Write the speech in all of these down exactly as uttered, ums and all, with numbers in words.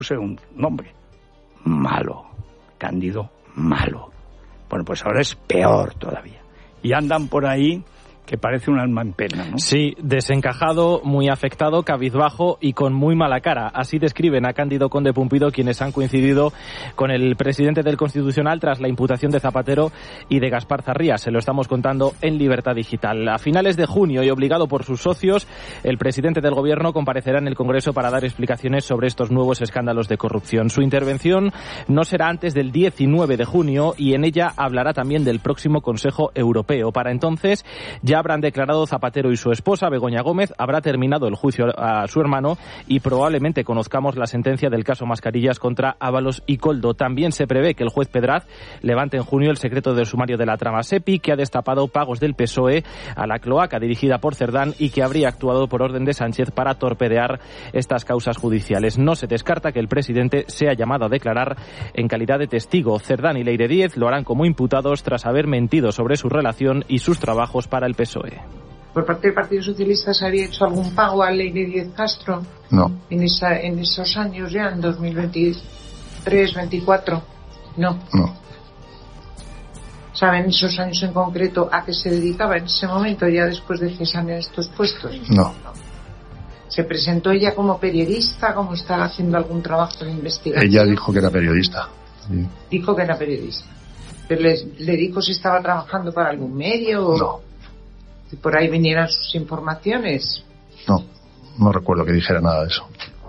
puse un nombre malo, Cándido malo. Bueno, pues ahora es peor todavía. Y andan por ahí que parece un alma en pena, ¿no? Sí, desencajado, muy afectado, cabizbajo y con muy mala cara. Así describen a Cándido Conde Pumpido, quienes han coincidido con el presidente del Constitucional tras la imputación de Zapatero y de Gaspar Zarría. Se lo estamos contando en Libertad Digital. A finales de junio, y obligado por sus socios, el presidente del Gobierno comparecerá en el Congreso para dar explicaciones sobre estos nuevos escándalos de corrupción. Su intervención no será antes del diecinueve de junio y en ella hablará también del próximo Consejo Europeo. Para entonces, ya habrán declarado Zapatero y su esposa, Begoña Gómez, habrá terminado el juicio a su hermano y probablemente conozcamos la sentencia del caso Mascarillas contra Ábalos y Koldo. También se prevé que el juez Pedraz levante en junio el secreto del sumario de la trama SEPI, que ha destapado pagos del P S O E a la cloaca dirigida por Cerdán y que habría actuado por orden de Sánchez para torpedear estas causas judiciales. No se descarta que el presidente sea llamado a declarar en calidad de testigo. Cerdán y Leire Díez lo harán como imputados tras haber mentido sobre su relación y sus trabajos para el P S O E. ¿Por parte del Partido Socialista se había hecho algún pago a Leire Díez Castro? No. En, esa, en esos años ya, en dos mil veintitrés, veinticuatro. No. No. ¿Saben esos años en concreto a qué se dedicaba en ese momento, ya después de cesar en estos puestos? No. ¿Se presentó ella como periodista, como estaba haciendo algún trabajo de investigación? Ella dijo que era periodista. Sí. Dijo que era periodista. ¿Pero le, le dijo si estaba trabajando para algún medio? O... No. Si por ahí vinieran sus informaciones. No, no recuerdo que dijera nada de eso.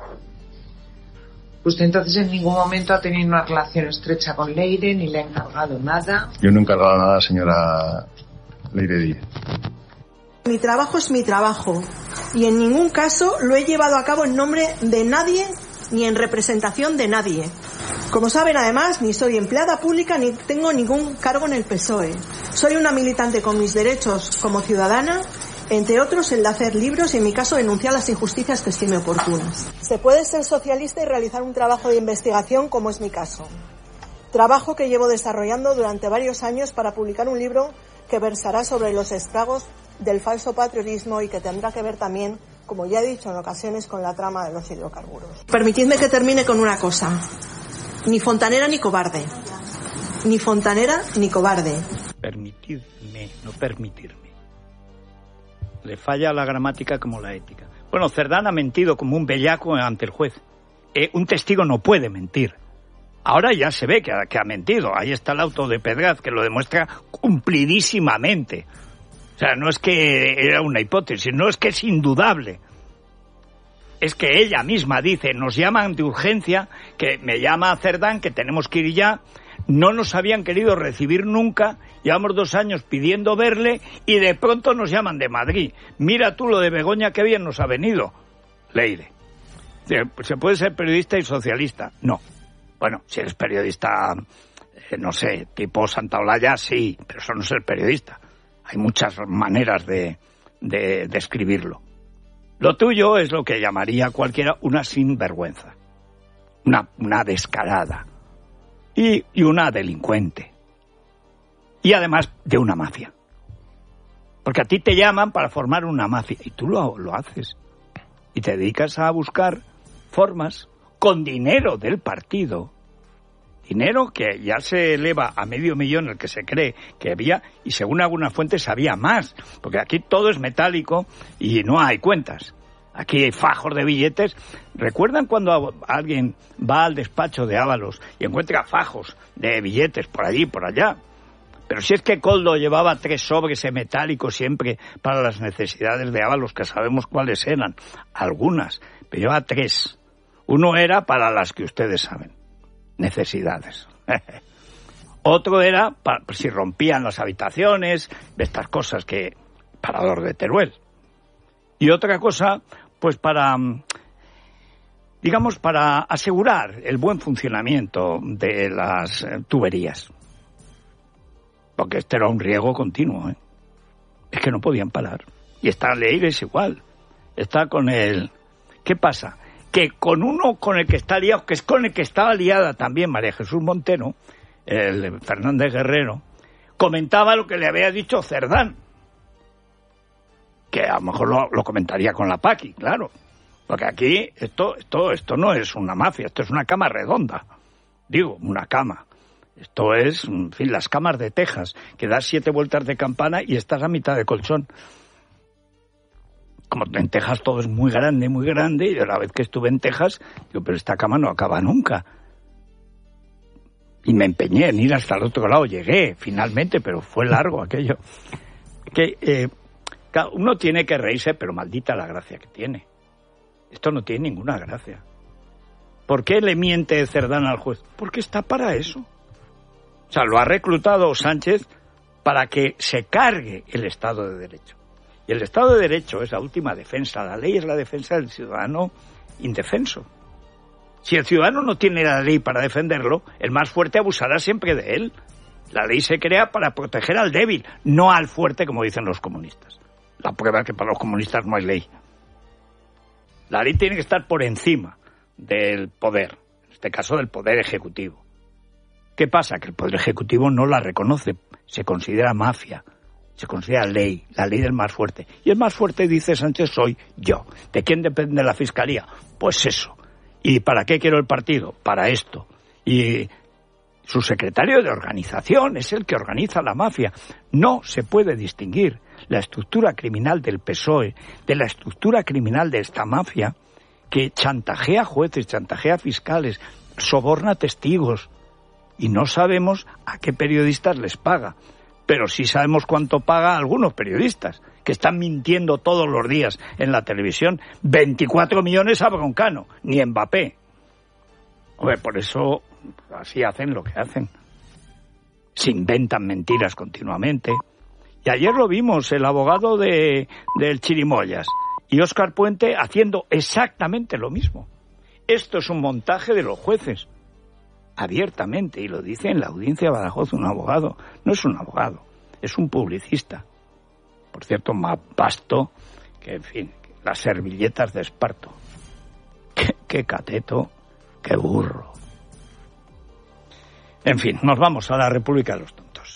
Usted entonces en ningún momento ha tenido una relación estrecha con Leire, ni le ha encargado nada. Yo no he encargado nada, señora Leire Díez. Mi trabajo es mi trabajo y en ningún caso lo he llevado a cabo en nombre de nadie ni en representación de nadie. Como saben, además, ni soy empleada pública ni tengo ningún cargo en el P S O E. Soy una militante con mis derechos como ciudadana, entre otros el de hacer libros y, en mi caso, denunciar las injusticias que estime oportunas. Se puede ser socialista y realizar un trabajo de investigación, como es mi caso. Trabajo que llevo desarrollando durante varios años para publicar un libro que versará sobre los estragos del falso patriotismo y que tendrá que ver también, como ya he dicho en ocasiones, con la trama de los hidrocarburos. Permitidme que termine con una cosa. Ni fontanera ni cobarde. Ni fontanera ni cobarde. Permitidme, no permitirme. Le falla la gramática como la ética. Bueno, Cerdán ha mentido como un bellaco ante el juez. Eh, un testigo no puede mentir. Ahora ya se ve que ha, que ha mentido. Ahí está el auto de Pedraz que lo demuestra cumplidísimamente. O sea, no es que era una hipótesis, no es que es indudable. Es que ella misma dice, nos llaman de urgencia, que me llama Cerdán, que tenemos que ir ya, no nos habían querido recibir nunca, llevamos dos años pidiendo verle y de pronto nos llaman de Madrid. Mira tú lo de Begoña, qué bien nos ha venido. Leire, ¿se puede ser periodista y socialista? No. Bueno, si eres periodista, eh, no sé, tipo Santaolalla, sí, pero eso no es ser periodista. Hay muchas maneras de, de, de escribirlo. Lo tuyo es lo que llamaría cualquiera una sinvergüenza, una, una descarada y, y una delincuente. Y además de una mafia. Porque a ti te llaman para formar una mafia y tú lo, lo haces. Y te dedicas a buscar formas con dinero del partido. Dinero que ya se eleva a medio millón, el que se cree que había, y según algunas fuentes había más, porque aquí todo es metálico y no hay cuentas. Aquí hay fajos de billetes. ¿Recuerdan cuando alguien va al despacho de Ábalos y encuentra fajos de billetes por allí, por allá? Pero si es que Koldo llevaba tres sobres en metálico siempre para las necesidades de Ábalos, que sabemos cuáles eran, algunas, pero llevaba tres. Uno era para las que ustedes saben. Necesidades. Otro era para, si rompían las habitaciones, de estas cosas que parador de Teruel. Y otra cosa, pues para, digamos, para asegurar el buen funcionamiento de las eh, tuberías. Porque este era un riego continuo, ¿eh? Es que no podían parar. Y esta Leire es igual. Está con el... ¿Qué pasa? Que con uno con el que está liado, que es con el que estaba liada también María Jesús Montero, el Fernández Guerrero, comentaba lo que le había dicho Cerdán, que a lo mejor lo, lo comentaría con la Paqui, claro, Porque aquí esto, esto, esto no es una mafia, esto es una cama redonda. Digo, una cama. Esto es, en fin, las camas de Texas, que das siete vueltas de campana y estás a mitad de colchón. Como en Texas todo es muy grande, muy grande, y la vez que estuve en Texas, digo, pero esta cama no acaba nunca. Y me empeñé en ir hasta el otro lado, llegué finalmente, pero fue largo aquello. Que eh, uno tiene que reírse, pero maldita la gracia que tiene. Esto no tiene ninguna gracia. ¿Por qué le miente Cerdán al juez? Porque está para eso. O sea, lo ha reclutado Sánchez para que se cargue el Estado de Derecho. Y el Estado de Derecho es la última defensa. La ley es la defensa del ciudadano indefenso. Si el ciudadano no tiene la ley para defenderlo, el más fuerte abusará siempre de él. La ley se crea para proteger al débil, no al fuerte, como dicen los comunistas. La prueba es que para los comunistas no hay ley. La ley tiene que estar por encima del poder, en este caso del poder ejecutivo. ¿Qué pasa? Que el poder ejecutivo no la reconoce, se considera mafia, se considera ley, la ley del más fuerte. Y el más fuerte, dice Sánchez, soy yo. ¿De quién depende la fiscalía? Pues eso. ¿Y para qué quiero el partido? Para esto. Y su secretario de organización es el que organiza la mafia. No se puede distinguir la estructura criminal del P S O E de la estructura criminal de esta mafia que chantajea jueces, chantajea fiscales, soborna testigos. Y no sabemos a qué periodistas les paga. Pero sí sabemos cuánto paga a algunos periodistas, que están mintiendo todos los días en la televisión. veinticuatro millones a Broncano, ni Mbappé. Hombre, por eso así hacen lo que hacen. Se inventan mentiras continuamente. Y ayer lo vimos, el abogado de del Chirimoyas y Óscar Puente haciendo exactamente lo mismo. Esto es un montaje de los jueces. Abiertamente, y lo dice en la audiencia de Badajoz un abogado. No es un abogado, es un publicista. Por cierto, más vasto que, en fin, las servilletas de Esparto. Qué, qué cateto, qué burro. En fin, nos vamos a la República de los Tontos.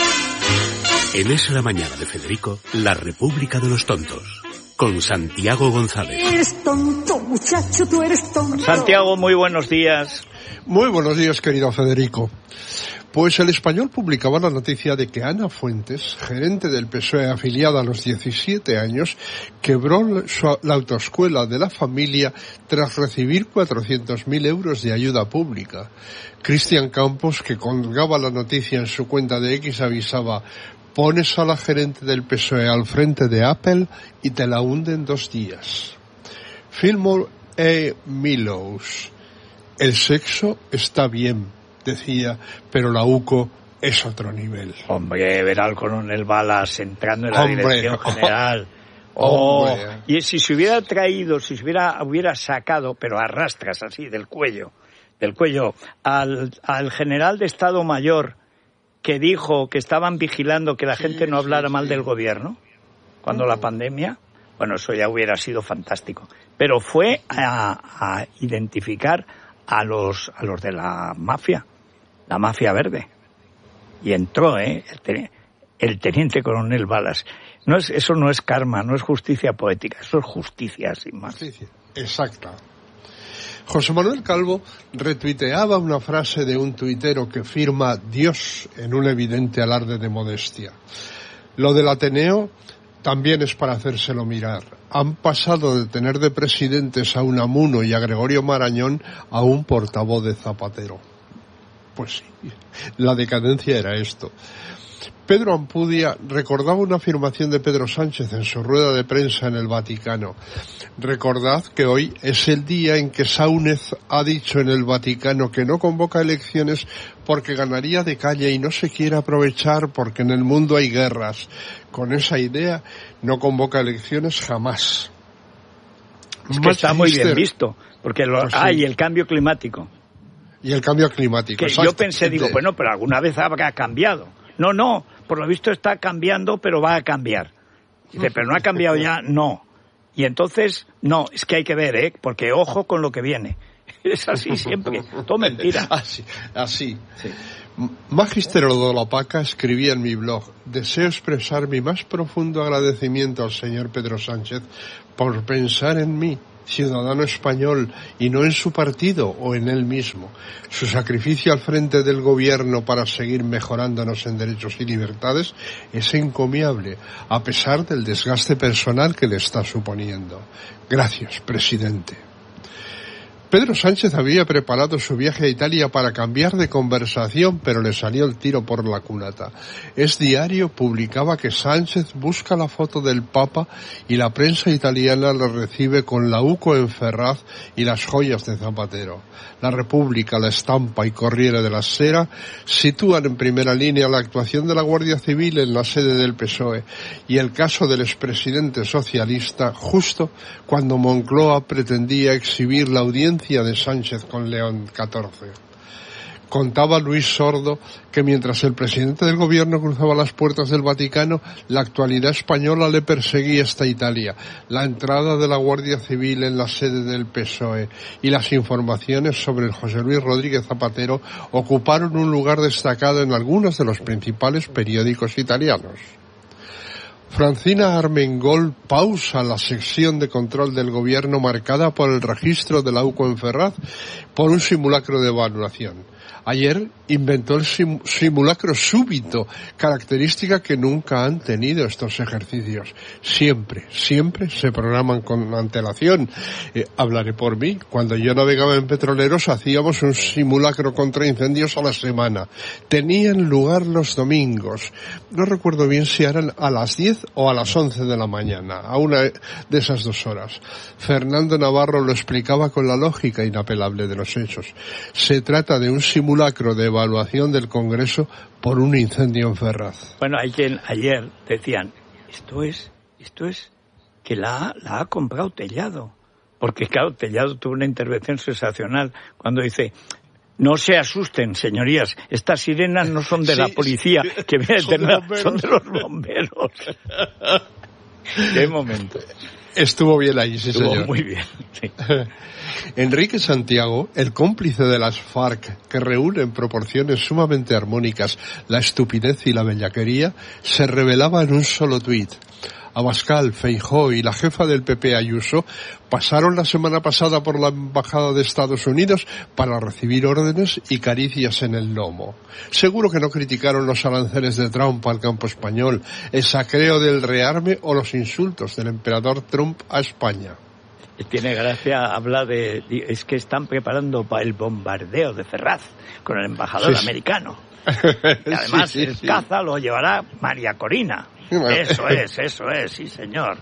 En Es la Mañana de Federico, la República de los Tontos, con Santiago González. Eres tonto, muchacho, tú eres tonto. Santiago, muy buenos días. Muy buenos días, querido Federico. Pues El Español publicaba la noticia de que Ana Fuentes, gerente del P S O E afiliada a los diecisiete años, quebró su, la autoescuela de la familia tras recibir cuatrocientos mil euros de ayuda pública. Cristian Campos, que colgaba la noticia en su cuenta de X, avisaba: pones a la gerente del P S O E al frente de Apple y te la hunde en dos días. Fillmore E. Millows: el sexo está bien, decía, pero la U C O es otro nivel. Hombre, ver al coronel Balas entrando en la Hombre, dirección general. Oh, oh, y si se hubiera traído, si se hubiera, hubiera sacado, pero a rastras así, del cuello, del cuello, al, al general de Estado Mayor que dijo que estaban vigilando que la sí, gente no hablara sí, mal sí. del gobierno, cuando uh-huh. la pandemia, bueno, eso ya hubiera sido fantástico. Pero fue a, a identificar a los a los de la mafia, la mafia verde. Y entró, ¿eh? El, ten, el teniente coronel Balas. No es, eso no es karma, no es justicia poética, eso es justicia, sin más. Justicia, exacta. José Manuel Calvo retuiteaba una frase de un tuitero que firma Dios en un evidente alarde de modestia. Lo del Ateneo también es para hacérselo mirar. Han pasado de tener de presidentes a Unamuno y a Gregorio Marañón a un portavoz de Zapatero. Pues sí, la decadencia era esto. Pedro Ampudia recordaba una afirmación de Pedro Sánchez en su rueda de prensa en el Vaticano. Recordad que hoy es el día en que Sáunez ha dicho en el Vaticano que no convoca elecciones porque ganaría de calle y no se quiere aprovechar porque en el mundo hay guerras. Con esa idea no convoca elecciones jamás. Es que está muy bien visto, porque lo, pues sí. ah, y el cambio climático. Y el cambio climático. Que yo pensé, digo, bueno, pero alguna vez habrá cambiado. No, no, por lo visto está cambiando, pero va a cambiar. Dice, pero no ha cambiado ya, no. Y entonces, no, es que hay que ver, ¿eh? Porque ojo con lo que viene. Es así siempre, todo mentira. Así, así. Sí. Magister Odolapaca escribía en mi blog: deseo expresar mi más profundo agradecimiento al señor Pedro Sánchez por pensar en mí ciudadano español y no en su partido o en él mismo. Su sacrificio al frente del gobierno para seguir mejorándonos en derechos y libertades es encomiable, a pesar del desgaste personal que le está suponiendo. Gracias, presidente. Pedro Sánchez había preparado su viaje a Italia para cambiar de conversación, pero le salió el tiro por la culata. Es Diario publicaba que Sánchez busca la foto del Papa y la prensa italiana lo recibe con la UCO en Ferraz y las joyas de Zapatero. La República, La Estampa y Corriere della Sera sitúan en primera línea la actuación de la Guardia Civil en la sede del P S O E y el caso del expresidente socialista justo cuando Moncloa pretendía exhibir la audiencia de Sánchez con León catorce. Contaba Luis Sordo que mientras el presidente del gobierno cruzaba las puertas del Vaticano, la actualidad española le perseguía hasta Italia, la entrada de la Guardia Civil en la sede del P S O E y las informaciones sobre el José Luis Rodríguez Zapatero ocuparon un lugar destacado en algunos de los principales periódicos italianos. Francina Armengol pausa la sección de control del gobierno marcada por el registro de la UCO en Ferraz por un simulacro de evaluación. Ayer inventó el sim- simulacro súbito, característica que nunca han tenido estos ejercicios. Siempre, siempre se programan con antelación. Eh, hablaré por mí. Cuando yo navegaba en petroleros hacíamos un simulacro contra incendios a la semana. Tenían lugar los domingos. No recuerdo bien si eran a las diez o a las once de la mañana, a una de esas dos horas. Fernando Navarro lo explicaba con la lógica inapelable de los hechos. Se trata de un simulacro de evaluación del Congreso por un incendio en Ferraz. Bueno, ayer, ayer decían, esto es, esto es que la, la ha comprado Tellado. Porque claro, Tellado tuvo una intervención sensacional cuando dice, no se asusten, señorías, estas sirenas no son de sí, la policía, sí, que viene son, de son de los bomberos. Qué momento. Estuvo bien ahí, sí, Estuvo señor. Muy bien, sí. Enrique Santiago, el cómplice de las FARC, que reúne en proporciones sumamente armónicas la estupidez y la bellaquería, se revelaba en un solo tuit. Abascal, Feijóo y la jefa del P P, Ayuso, pasaron la semana pasada por la Embajada de Estados Unidos para recibir órdenes y caricias en el lomo. Seguro que no criticaron los aranceles de Trump al campo español, el saqueo del rearme o los insultos del emperador Trump a España. Tiene gracia, habla de... es que están preparando para el bombardeo de Ferraz con el embajador sí, americano. Y además sí, sí, el sí. caza lo llevará María Corina. Eso es, eso es, sí señor.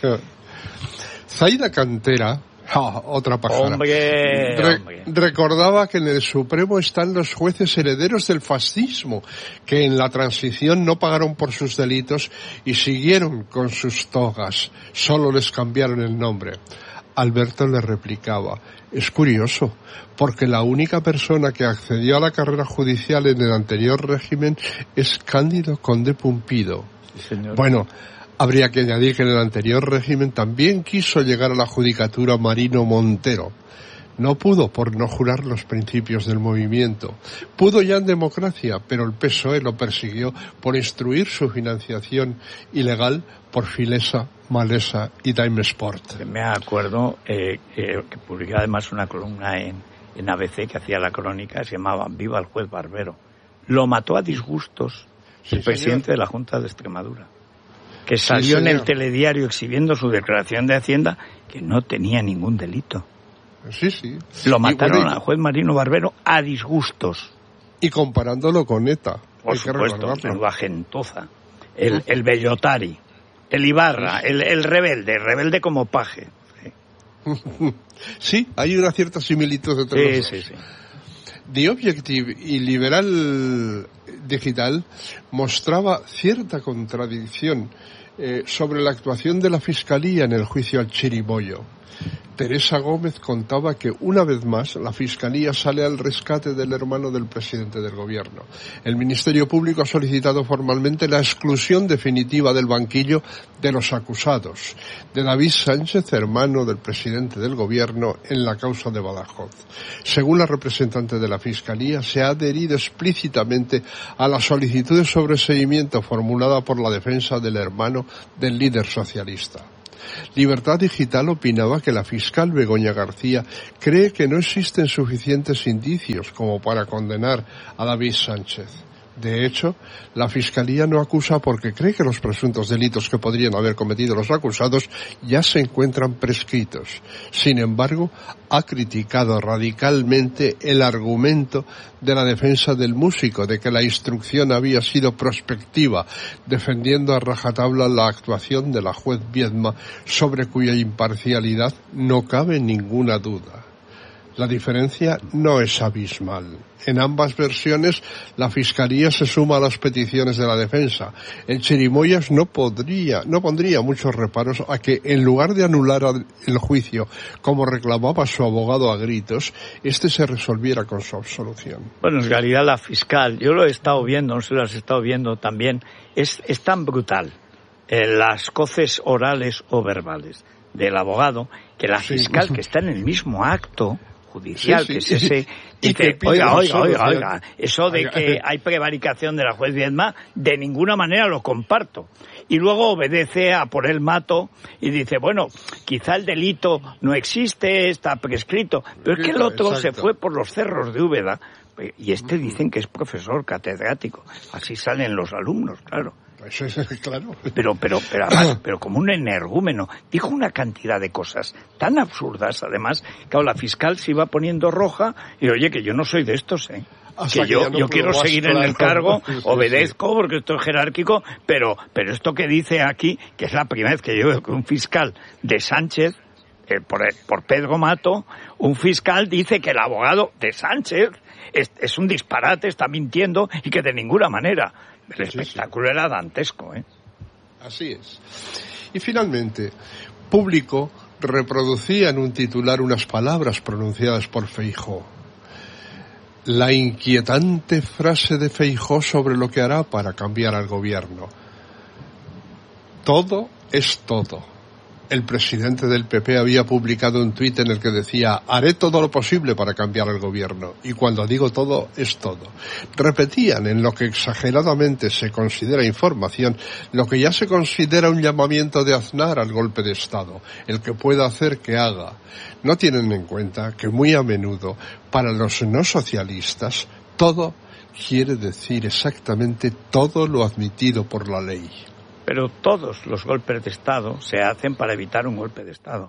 Zaida Cantera, oh, otra pájara, hombre, Re- hombre. recordaba que en el Supremo están los jueces herederos del fascismo, que en la transición no pagaron por sus delitos y siguieron con sus togas, solo les cambiaron el nombre. Alberto le replicaba, es curioso, porque la única persona que accedió a la carrera judicial en el anterior régimen es Cándido Conde Pumpido. Sí, bueno, habría que añadir que en el anterior régimen también quiso llegar a la judicatura Marino Montero. No pudo por no jurar los principios del movimiento. Pudo ya en democracia, pero el P S O E lo persiguió por instruir su financiación ilegal por Filesa, Malesa y Time Sport. Me acuerdo eh, eh, que publicaba además una columna en, en A B C que hacía la crónica, se llamaba Viva el juez Barbero. Lo mató a disgustos Sí, el presidente señor. de la Junta de Extremadura, que salió Sí, en el telediario exhibiendo su declaración de Hacienda que no tenía ningún delito. Sí, sí. Lo mataron y, bueno, y, al juez Marino Barbero a disgustos. Y comparándolo con ETA. Por hay supuesto, que recordarlo. menuda gentuza. El, el Bellotari, el Ibarra, el, el rebelde, rebelde como paje. Sí. Sí, hay una cierta similitud entre Sí, los dos. sí, sí. The Objective y Liberal Digital mostraba cierta contradicción eh, sobre la actuación de la Fiscalía en el juicio al Chiriboyo. Teresa Gómez contaba que una vez más la Fiscalía sale al rescate del hermano del presidente del gobierno. El Ministerio Público ha solicitado formalmente la exclusión definitiva del banquillo de los acusados, de David Sánchez, hermano del presidente del gobierno, en la causa de Badajoz. Según la representante de la Fiscalía, se ha adherido explícitamente a la solicitud de sobreseimiento formulada por la defensa del hermano del líder socialista. Libertad Digital opinaba que la fiscal Begoña García cree que no existen suficientes indicios como para condenar a David Sánchez. De hecho, la Fiscalía no acusa porque cree que los presuntos delitos que podrían haber cometido los acusados ya se encuentran prescritos. Sin embargo, ha criticado radicalmente el argumento de la defensa del músico, de que la instrucción había sido prospectiva, defendiendo a rajatabla la actuación de la juez Viedma, sobre cuya imparcialidad no cabe ninguna duda. La diferencia no es abismal. En ambas versiones, la Fiscalía se suma a las peticiones de la defensa. El Chirimoyas no podría, no pondría muchos reparos a que, en lugar de anular el juicio, como reclamaba su abogado a gritos, este se resolviera con su absolución. Bueno, en realidad la fiscal, yo lo he estado viendo, no sé si lo has estado viendo también, es, es tan brutal eh, las coces orales o verbales del abogado, que la fiscal, sí, que está en el mismo acto judicial, sí, sí, que es ese, y dice, oiga, oiga, oiga, oiga, eso de que hay prevaricación de la juez Viedma, de ninguna manera lo comparto. Y luego obedece a por el mato y dice, bueno, quizá el delito no existe, está prescrito, pero es que el otro Exacto. se fue por los cerros de Úbeda, y este dicen que es profesor catedrático, así salen los alumnos, claro. Eso es claro. Pero, pero, pero, además, pero como un energúmeno, dijo una cantidad de cosas tan absurdas, además, que la fiscal se iba poniendo roja y oye, que yo no soy de estos, ¿eh? Que, que yo, no yo quiero seguir claro. en el cargo, sí, sí, obedezco sí. porque esto es jerárquico, pero, pero esto que dice aquí, que es la primera vez que yo veo que un fiscal de Sánchez, eh, por, por Pedro Mato, un fiscal dice que el abogado de Sánchez es, es un disparate, está mintiendo y que de ninguna manera. El espectáculo sí, sí. era dantesco, ¿eh? Así es. Y finalmente, Público reproducía en un titular unas palabras pronunciadas por Feijóo. La inquietante frase de Feijóo sobre lo que hará para cambiar al gobierno. Todo es todo. El presidente del P P había publicado un tuit en el que decía, haré todo lo posible para cambiar el gobierno. Y cuando digo todo, es todo. Repetían en lo que exageradamente se considera información, lo que ya se considera un llamamiento de Aznar al golpe de Estado, el que pueda hacer que haga. No tienen en cuenta que muy a menudo, para los no socialistas, todo quiere decir exactamente todo lo admitido por la ley. Pero todos los golpes de Estado se hacen para evitar un golpe de Estado.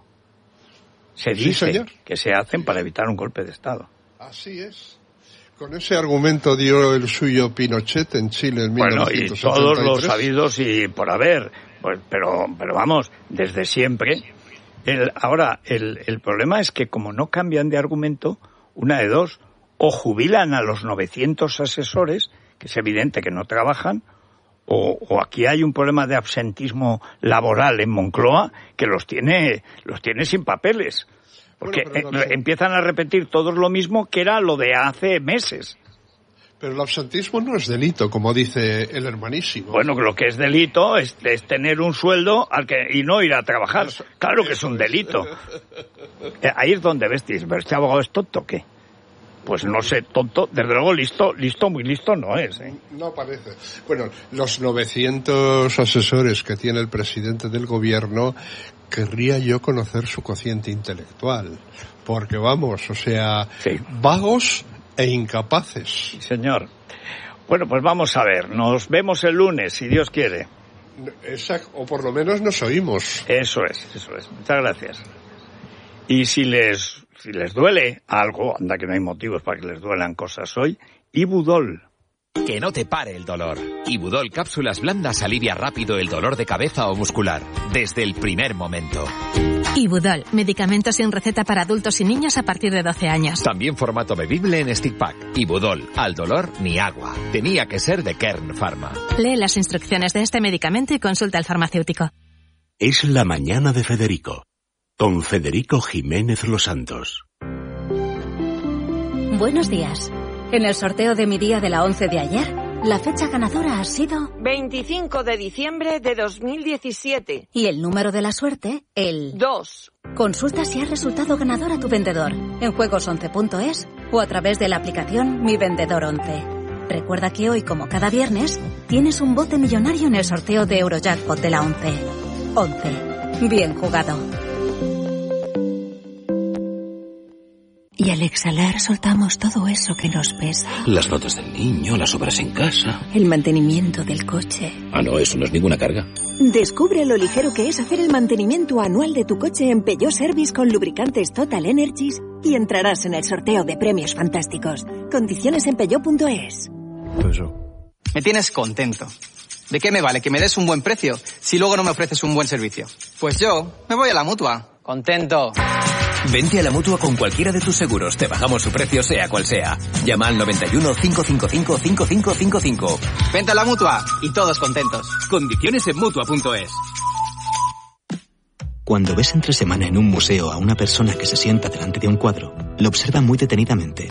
Se dice sí, que se hacen para evitar un golpe de Estado. Así es. Con ese argumento dio el suyo Pinochet en Chile en mil novecientos setenta y tres. Bueno, y todos los sabidos y por haber. Pues, pero, pero vamos, desde siempre. El, ahora, el, el problema es que como no cambian de argumento, una de dos, o jubilan a los novecientos asesores, que es evidente que no trabajan, O, o aquí hay un problema de absentismo laboral en Moncloa que los tiene los tiene sin papeles. Porque bueno, no sé. empiezan a repetir todos lo mismo que era lo de hace meses. Pero el absentismo no es delito, como dice el hermanísimo. Bueno, lo que es delito es, es tener un sueldo al que y no ir a trabajar. Eso, claro que es un delito. Ahí es donde ves, ¿este abogado es tonto o qué? Pues no sé, tonto, desde luego listo, listo, muy listo no es, ¿eh? No parece. Bueno, los novecientos asesores que tiene el presidente del gobierno, querría yo conocer su cociente intelectual. Porque vamos, o sea, sí. vagos e incapaces. Sí, señor. Bueno, pues vamos a ver, nos vemos el lunes, si Dios quiere. Exacto, o por lo menos nos oímos. Eso es, eso es. Muchas gracias. Y si les... Si les duele algo, anda que no hay motivos para que les duelan cosas hoy, Ibudol. Que no te pare el dolor. Ibudol cápsulas blandas alivia rápido el dolor de cabeza o muscular, desde el primer momento. Ibudol, medicamento sin receta para adultos y niños a partir de doce años. También formato bebible en stick pack. Ibudol, al dolor ni agua. Tenía que ser de Kern Pharma. Lee las instrucciones de este medicamento y consulta al farmacéutico. Es la mañana de Federico. Con Federico Jiménez Los Santos. Buenos días. En el sorteo de mi día de la once de ayer, la fecha ganadora ha sido... veinticinco de diciembre de dos mil diecisiete. Y el número de la suerte, el... dos. Consulta si has resultado ganador a tu vendedor en juegos once punto es o a través de la aplicación Mi Vendedor once. Recuerda que hoy, como cada viernes, tienes un bote millonario en el sorteo de Eurojackpot de la once. once. Bien jugado. Y al exhalar soltamos todo eso que nos pesa. Las notas del niño, las obras en casa. El mantenimiento del coche. Ah, no, eso no es ninguna carga. Descubre lo ligero que es hacer el mantenimiento anual de tu coche en Peugeot Service con lubricantes Total Energies y entrarás en el sorteo de premios fantásticos. Condiciones en peugeot punto es. Me tienes contento. ¿De qué me vale que me des un buen precio si luego no me ofreces un buen servicio? Pues yo me voy a la Mutua. Contento. Vente a la Mutua con cualquiera de tus seguros. Te bajamos su precio sea cual sea. Llama al noventa y uno, cinco cinco cinco, cinco cinco cinco cinco. Vente a la Mutua y todos contentos. Condiciones en Mutua punto es. Cuando ves entre semana en un museo a una persona que se sienta delante de un cuadro, lo observa muy detenidamente.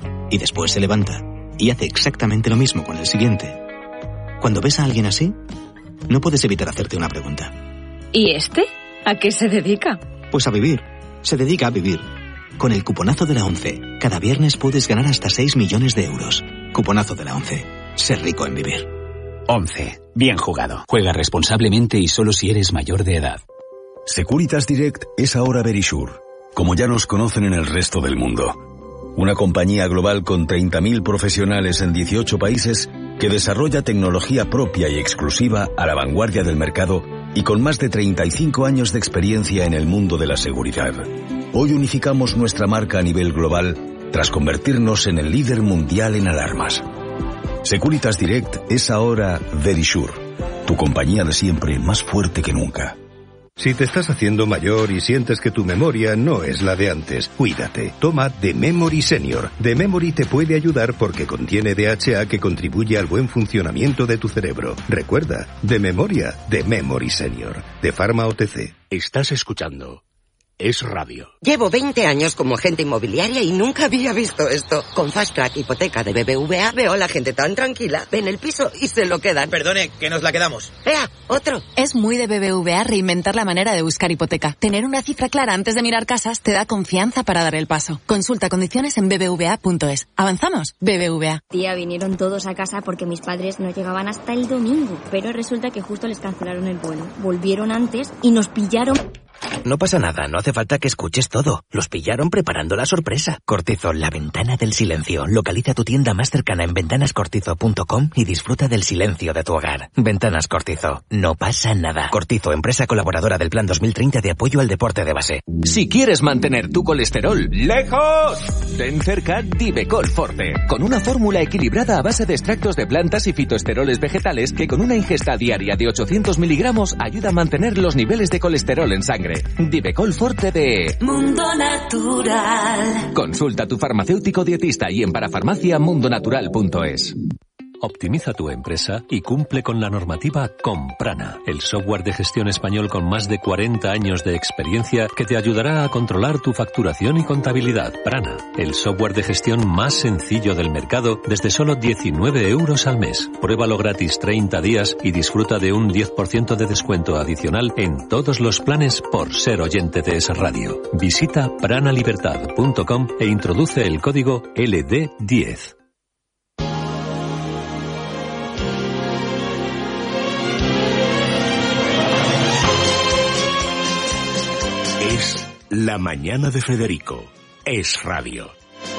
Y después se levanta y hace exactamente lo mismo con el siguiente. Cuando ves a alguien así, no puedes evitar hacerte una pregunta. ¿Y este? ¿A qué se dedica? Pues a vivir. Se dedica a vivir. Con el cuponazo de la ONCE, cada viernes puedes ganar hasta seis millones de euros. Cuponazo de la ONCE. Ser rico en vivir. once. Bien jugado. Juega responsablemente y solo si eres mayor de edad. Securitas Direct es ahora Verisure, como ya nos conocen en el resto del mundo. Una compañía global con treinta mil profesionales en dieciocho países que desarrolla tecnología propia y exclusiva a la vanguardia del mercado y con más de treinta y cinco años de experiencia en el mundo de la seguridad. Hoy unificamos nuestra marca a nivel global tras convertirnos en el líder mundial en alarmas. Securitas Direct es ahora Verisure, tu compañía de siempre más fuerte que nunca. Si te estás haciendo mayor y sientes que tu memoria no es la de antes, cuídate. Toma The Memory Senior. The Memory te puede ayudar porque contiene D H A que contribuye al buen funcionamiento de tu cerebro. Recuerda, de memoria, The Memory Senior. De Pharma O T C. Estás escuchando Es Radio. Llevo veinte años como agente inmobiliaria y nunca había visto esto. Con Fast Track Hipoteca de B B V A veo a la gente tan tranquila. Ven el piso y se lo quedan. Perdone, que nos la quedamos. ¡Ea! ¡Otro! Es muy de B B V A reinventar la manera de buscar hipoteca. Tener una cifra clara antes de mirar casas te da confianza para dar el paso. Consulta condiciones en b b v a punto es. ¿Avanzamos? B B V A. Tía, vinieron todos a casa porque mis padres no llegaban hasta el domingo. Pero resulta que justo les cancelaron el vuelo. Volvieron antes y nos pillaron... No pasa nada, no hace falta que escuches todo. Los pillaron preparando la sorpresa. Cortizo, la ventana del silencio. Localiza tu tienda más cercana en ventanas cortizo punto com y disfruta del silencio de tu hogar. Ventanas Cortizo, no pasa nada. Cortizo, empresa colaboradora del Plan dos mil treinta de apoyo al deporte de base. Si quieres mantener tu colesterol lejos, ten cerca Divecol Forte, con una fórmula equilibrada a base de extractos de plantas y fitoesteroles vegetales que con una ingesta diaria de ochocientos miligramos ayuda a mantener los niveles de colesterol en sangre. Divecol Forte de Mundo Natural. Consulta a tu farmacéutico dietista y en parafarmacia mundo natural punto es. Optimiza tu empresa y cumple con la normativa con Prana, el software de gestión español con más de cuarenta años de experiencia que te ayudará a controlar tu facturación y contabilidad. Prana, el software de gestión más sencillo del mercado desde solo diecinueve euros al mes. Pruébalo gratis treinta días y disfruta de un diez por ciento de descuento adicional en todos los planes por ser oyente de Es Radio. Visita prana libertad punto com e introduce el código L D diez. Es La Mañana de Federico. Es Radio.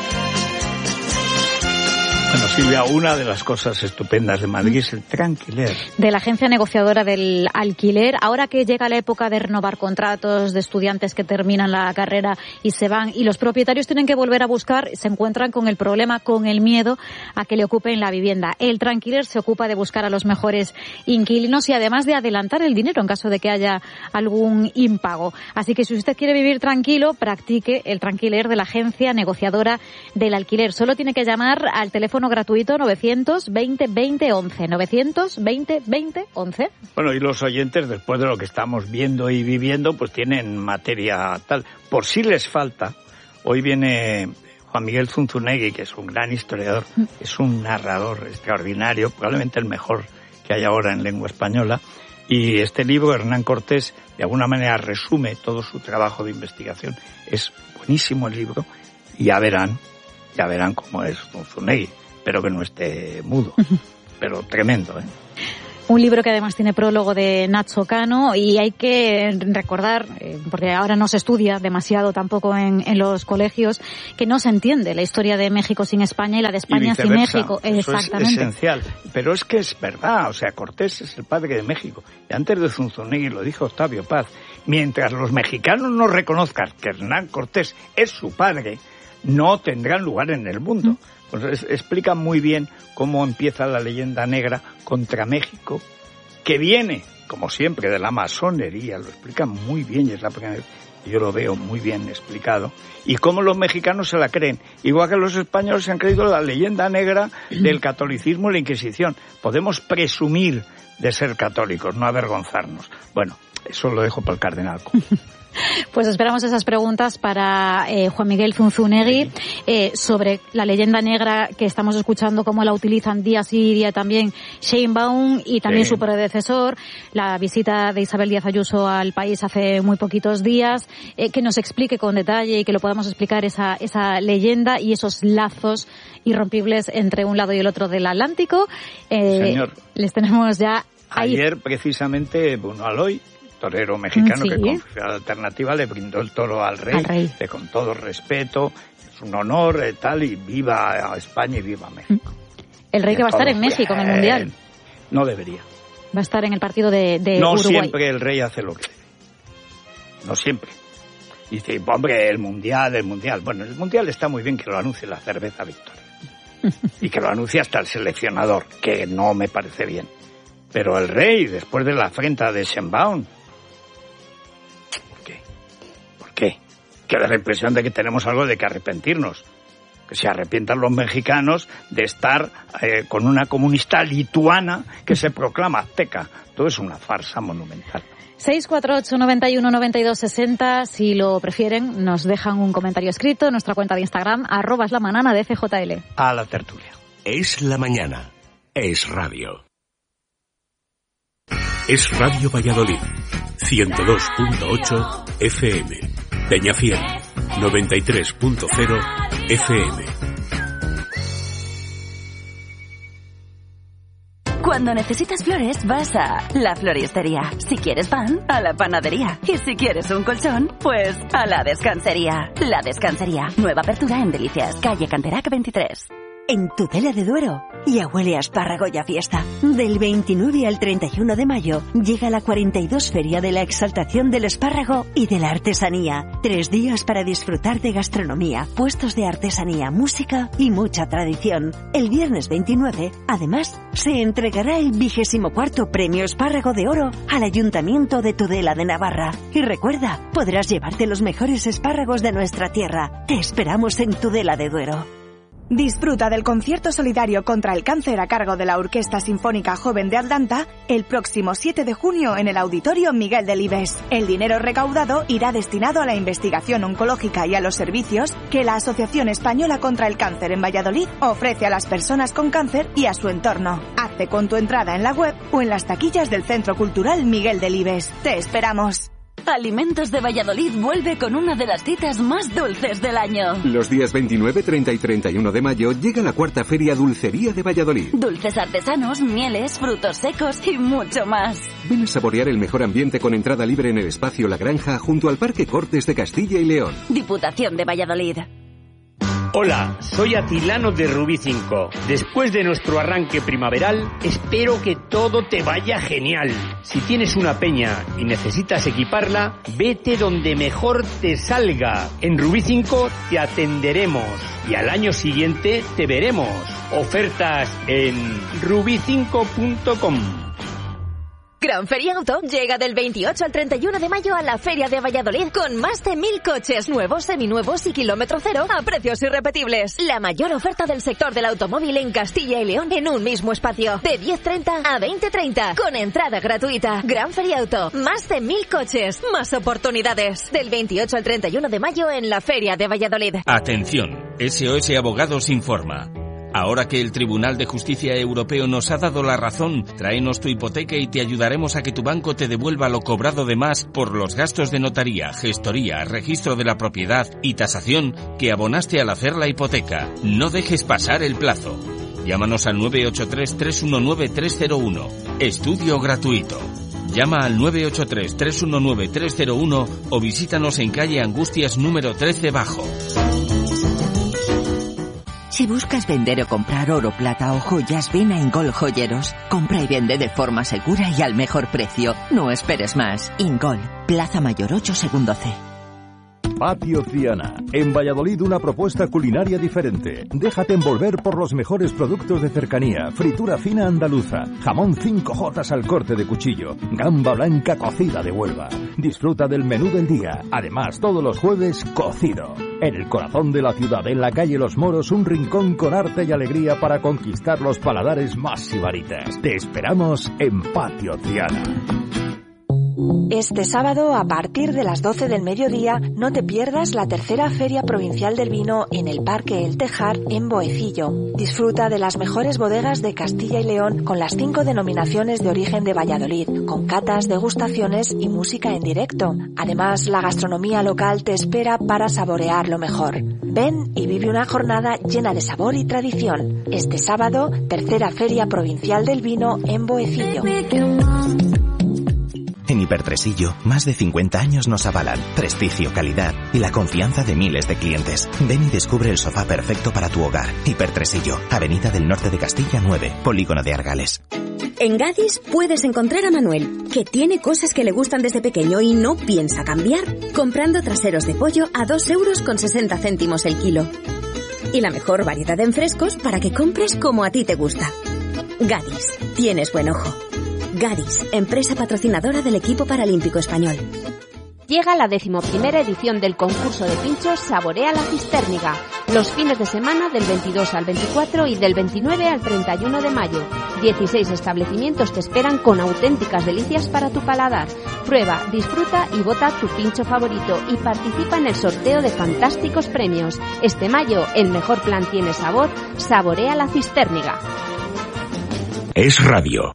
Bueno, Silvia, una de las cosas estupendas de Madrid es el Tranquiler. De la agencia negociadora del alquiler, ahora que llega la época de renovar contratos de estudiantes que terminan la carrera y se van, y los propietarios tienen que volver a buscar, se encuentran con el problema, con el miedo a que le ocupen la vivienda. El Tranquiler se ocupa de buscar a los mejores inquilinos y además de adelantar el dinero en caso de que haya algún impago. Así que si usted quiere vivir tranquilo, practique el Tranquiler de la agencia negociadora del alquiler. Solo tiene que llamar al teléfono gratuito novecientos veinte veinte once, novecientos veinte veinte once. Bueno, y los oyentes, después de lo que estamos viendo y viviendo, pues tienen materia tal. Por si les falta, hoy viene Juan Miguel Zunzunegui, que es un gran historiador, es un narrador extraordinario, probablemente el mejor que hay ahora en lengua española, y este libro, Hernán Cortés, de alguna manera resume todo su trabajo de investigación. Es buenísimo el libro, y ya verán, ya verán cómo es Zunzunegui. Espero que no esté mudo, pero tremendo, ¿eh? Un libro que además tiene prólogo de Nacho Cano y hay que recordar, eh, porque ahora no se estudia demasiado tampoco en, en los colegios, que no se entiende la historia de México sin España y la de España sin México. Eso Exactamente. Es esencial. Pero es que es verdad, o sea, Cortés es el padre de México. Y antes de Zunzunegui lo dijo Octavio Paz, mientras los mexicanos no reconozcan que Hernán Cortés es su padre, no tendrán lugar en el mundo. Pues es, explica muy bien cómo empieza la leyenda negra contra México, que viene, como siempre, de la masonería. Lo explica muy bien y es la primera vez que yo lo veo muy bien explicado. Y cómo los mexicanos se la creen. Igual que los españoles se han creído la leyenda negra del catolicismo y la Inquisición. Podemos presumir de ser católicos, no avergonzarnos. Bueno, eso lo dejo para el cardenal. Pues esperamos esas preguntas para eh, Juan Miguel Zunzunegui eh, sobre la leyenda negra que estamos escuchando, cómo la utilizan día sí día también Sheinbaum y también sí. su predecesor, la visita de Isabel Díaz Ayuso al país hace muy poquitos días, eh, que nos explique con detalle y que lo podamos explicar esa, esa leyenda y esos lazos irrompibles entre un lado y el otro del Atlántico. Eh, Señor. Les tenemos ya ahí. Ayer precisamente Bruno Aloy, torero mexicano, sí. que con la alternativa le brindó el toro al rey, al rey. De, con todo respeto, es un honor, eh, tal, y viva a España y viva México. El rey que va a estar en México bien. En el Mundial. No debería. Va a estar en el partido de, de no Uruguay. No siempre el rey hace lo que debe. No siempre. Dice, hombre, el Mundial, el Mundial. Bueno, el Mundial está muy bien que lo anuncie la cerveza Victoria. Y que lo anuncie hasta el seleccionador, que no me parece bien. Pero el rey, después de la afrenta de Sheinbaum, ¿qué? Que da la impresión de que tenemos algo de que arrepentirnos. Que se arrepientan los mexicanos de estar eh, con una comunista lituana que se proclama azteca. Todo es una farsa monumental. seis cuatro ocho, noventa y uno, noventa y dos, sesenta. Si lo prefieren, nos dejan un comentario escrito en nuestra cuenta de Instagram, arroba es la manana de F J L. A la tertulia. Es la mañana. Es radio. Es Radio Valladolid. ciento dos punto ocho F M. Peñafiel, noventa y tres punto cero F M. Cuando necesitas flores, vas a la floristería. Si quieres pan, a la panadería. Y si quieres un colchón, pues a la descansería. La Descansería. Nueva apertura en Delicias, calle Canterac veintitrés. En Tudela de Duero ya huele a espárrago y a fiesta. Del veintinueve al treinta y uno de mayo llega la cuarenta y dos Feria de la Exaltación del Espárrago y de la Artesanía. Tres días para disfrutar de gastronomía, puestos de artesanía, música y mucha tradición. El viernes veintinueve, además, se entregará el vigésimo cuarto Premio Espárrago de Oro al Ayuntamiento de Tudela de Navarra. Y recuerda, podrás llevarte los mejores espárragos de nuestra tierra. Te esperamos en Tudela de Duero. Disfruta del concierto solidario contra el cáncer a cargo de la Orquesta Sinfónica Joven de Atlanta el próximo siete de junio en el Auditorio Miguel Delibes. El dinero recaudado irá destinado a la investigación oncológica y a los servicios que la Asociación Española contra el Cáncer en Valladolid ofrece a las personas con cáncer y a su entorno. Hazte con tu entrada en la web o en las taquillas del Centro Cultural Miguel Delibes. ¡Te esperamos! Alimentos de Valladolid vuelve con una de las citas más dulces del año. Los días veintinueve, treinta y treinta y uno de mayo llega la cuarta Feria Dulcería de Valladolid. Dulces artesanos, mieles, frutos secos y mucho más. Ven a saborear el mejor ambiente con entrada libre en el espacio La Granja junto al Parque Cortes de Castilla y León. Diputación de Valladolid. Hola, soy Atilano de Rubí cinco. Después de nuestro arranque primaveral, espero que todo te vaya genial. Si tienes una peña y necesitas equiparla, vete donde mejor te salga. En Rubí cinco te atenderemos y al año siguiente te veremos. Ofertas en rubí cinco punto com. Gran Feria Auto llega del veintiocho al treinta y uno de mayo a la Feria de Valladolid con más de mil coches nuevos, seminuevos y kilómetro cero a precios irrepetibles. La mayor oferta del sector del automóvil en Castilla y León en un mismo espacio. De diez treinta a veinte treinta con entrada gratuita. Gran Feria Auto. Más de mil coches. Más oportunidades. Del veintiocho al treinta y uno de mayo en la Feria de Valladolid. Atención. S O S Abogados informa. Ahora que el Tribunal de Justicia Europeo nos ha dado la razón, tráenos tu hipoteca y te ayudaremos a que tu banco te devuelva lo cobrado de más por los gastos de notaría, gestoría, registro de la propiedad y tasación que abonaste al hacer la hipoteca. No dejes pasar el plazo. Llámanos al nueve ocho tres, tres uno nueve, tres cero uno. Estudio gratuito. Llama al nueve ocho tres, tres uno nueve, tres cero uno o visítanos en calle Angustias número trece Bajo. Si buscas vender o comprar oro, plata o joyas, ven a Ingol Joyeros. Compra y vende de forma segura y al mejor precio. No esperes más. Ingol, Plaza Mayor ocho, segundo C. Patio Triana. En Valladolid una propuesta culinaria diferente. Déjate envolver por los mejores productos de cercanía. Fritura fina andaluza. Jamón cinco jotas al corte de cuchillo. Gamba blanca cocida de Huelva. Disfruta del menú del día. Además, todos los jueves, cocido. En el corazón de la ciudad, en la calle Los Moros, un rincón con arte y alegría para conquistar los paladares más sibaritas. Te esperamos en Patio Triana. Este sábado, a partir de las doce del mediodía, no te pierdas la tercera Feria Provincial del Vino en el Parque El Tejar, en Boecillo. Disfruta de las mejores bodegas de Castilla y León con las cinco denominaciones de origen de Valladolid, con catas, degustaciones y música en directo. Además, la gastronomía local te espera para saborear lo mejor. Ven y vive una jornada llena de sabor y tradición. Este sábado, tercera Feria Provincial del Vino en Boecillo. En Hipertresillo, más de cincuenta años nos avalan prestigio, calidad y la confianza de miles de clientes. Ven y descubre el sofá perfecto para tu hogar. Hipertresillo, Avenida del Norte de Castilla nueve, Polígono de Argales. En Gadis puedes encontrar a Manuel, que tiene cosas que le gustan desde pequeño y no piensa cambiar, comprando traseros de pollo a dos euros con sesenta céntimos el kilo. Y la mejor variedad en frescos para que compres como a ti te gusta. Gadis, tienes buen ojo. Gadis, empresa patrocinadora del equipo paralímpico español. Llega la decimoprimera edición del concurso de pinchos Saborea la Cistérniga, los fines de semana del veintidós al veinticuatro y del veintinueve al treinta y uno de mayo. dieciséis establecimientos te esperan con auténticas delicias para tu paladar. Prueba, disfruta y vota tu pincho favorito y participa en el sorteo de fantásticos premios. Este mayo, el mejor plan tiene sabor, Saborea la Cistérniga. Es radio.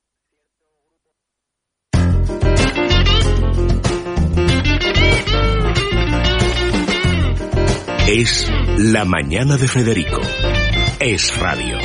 Es la mañana de Federico. Es radio.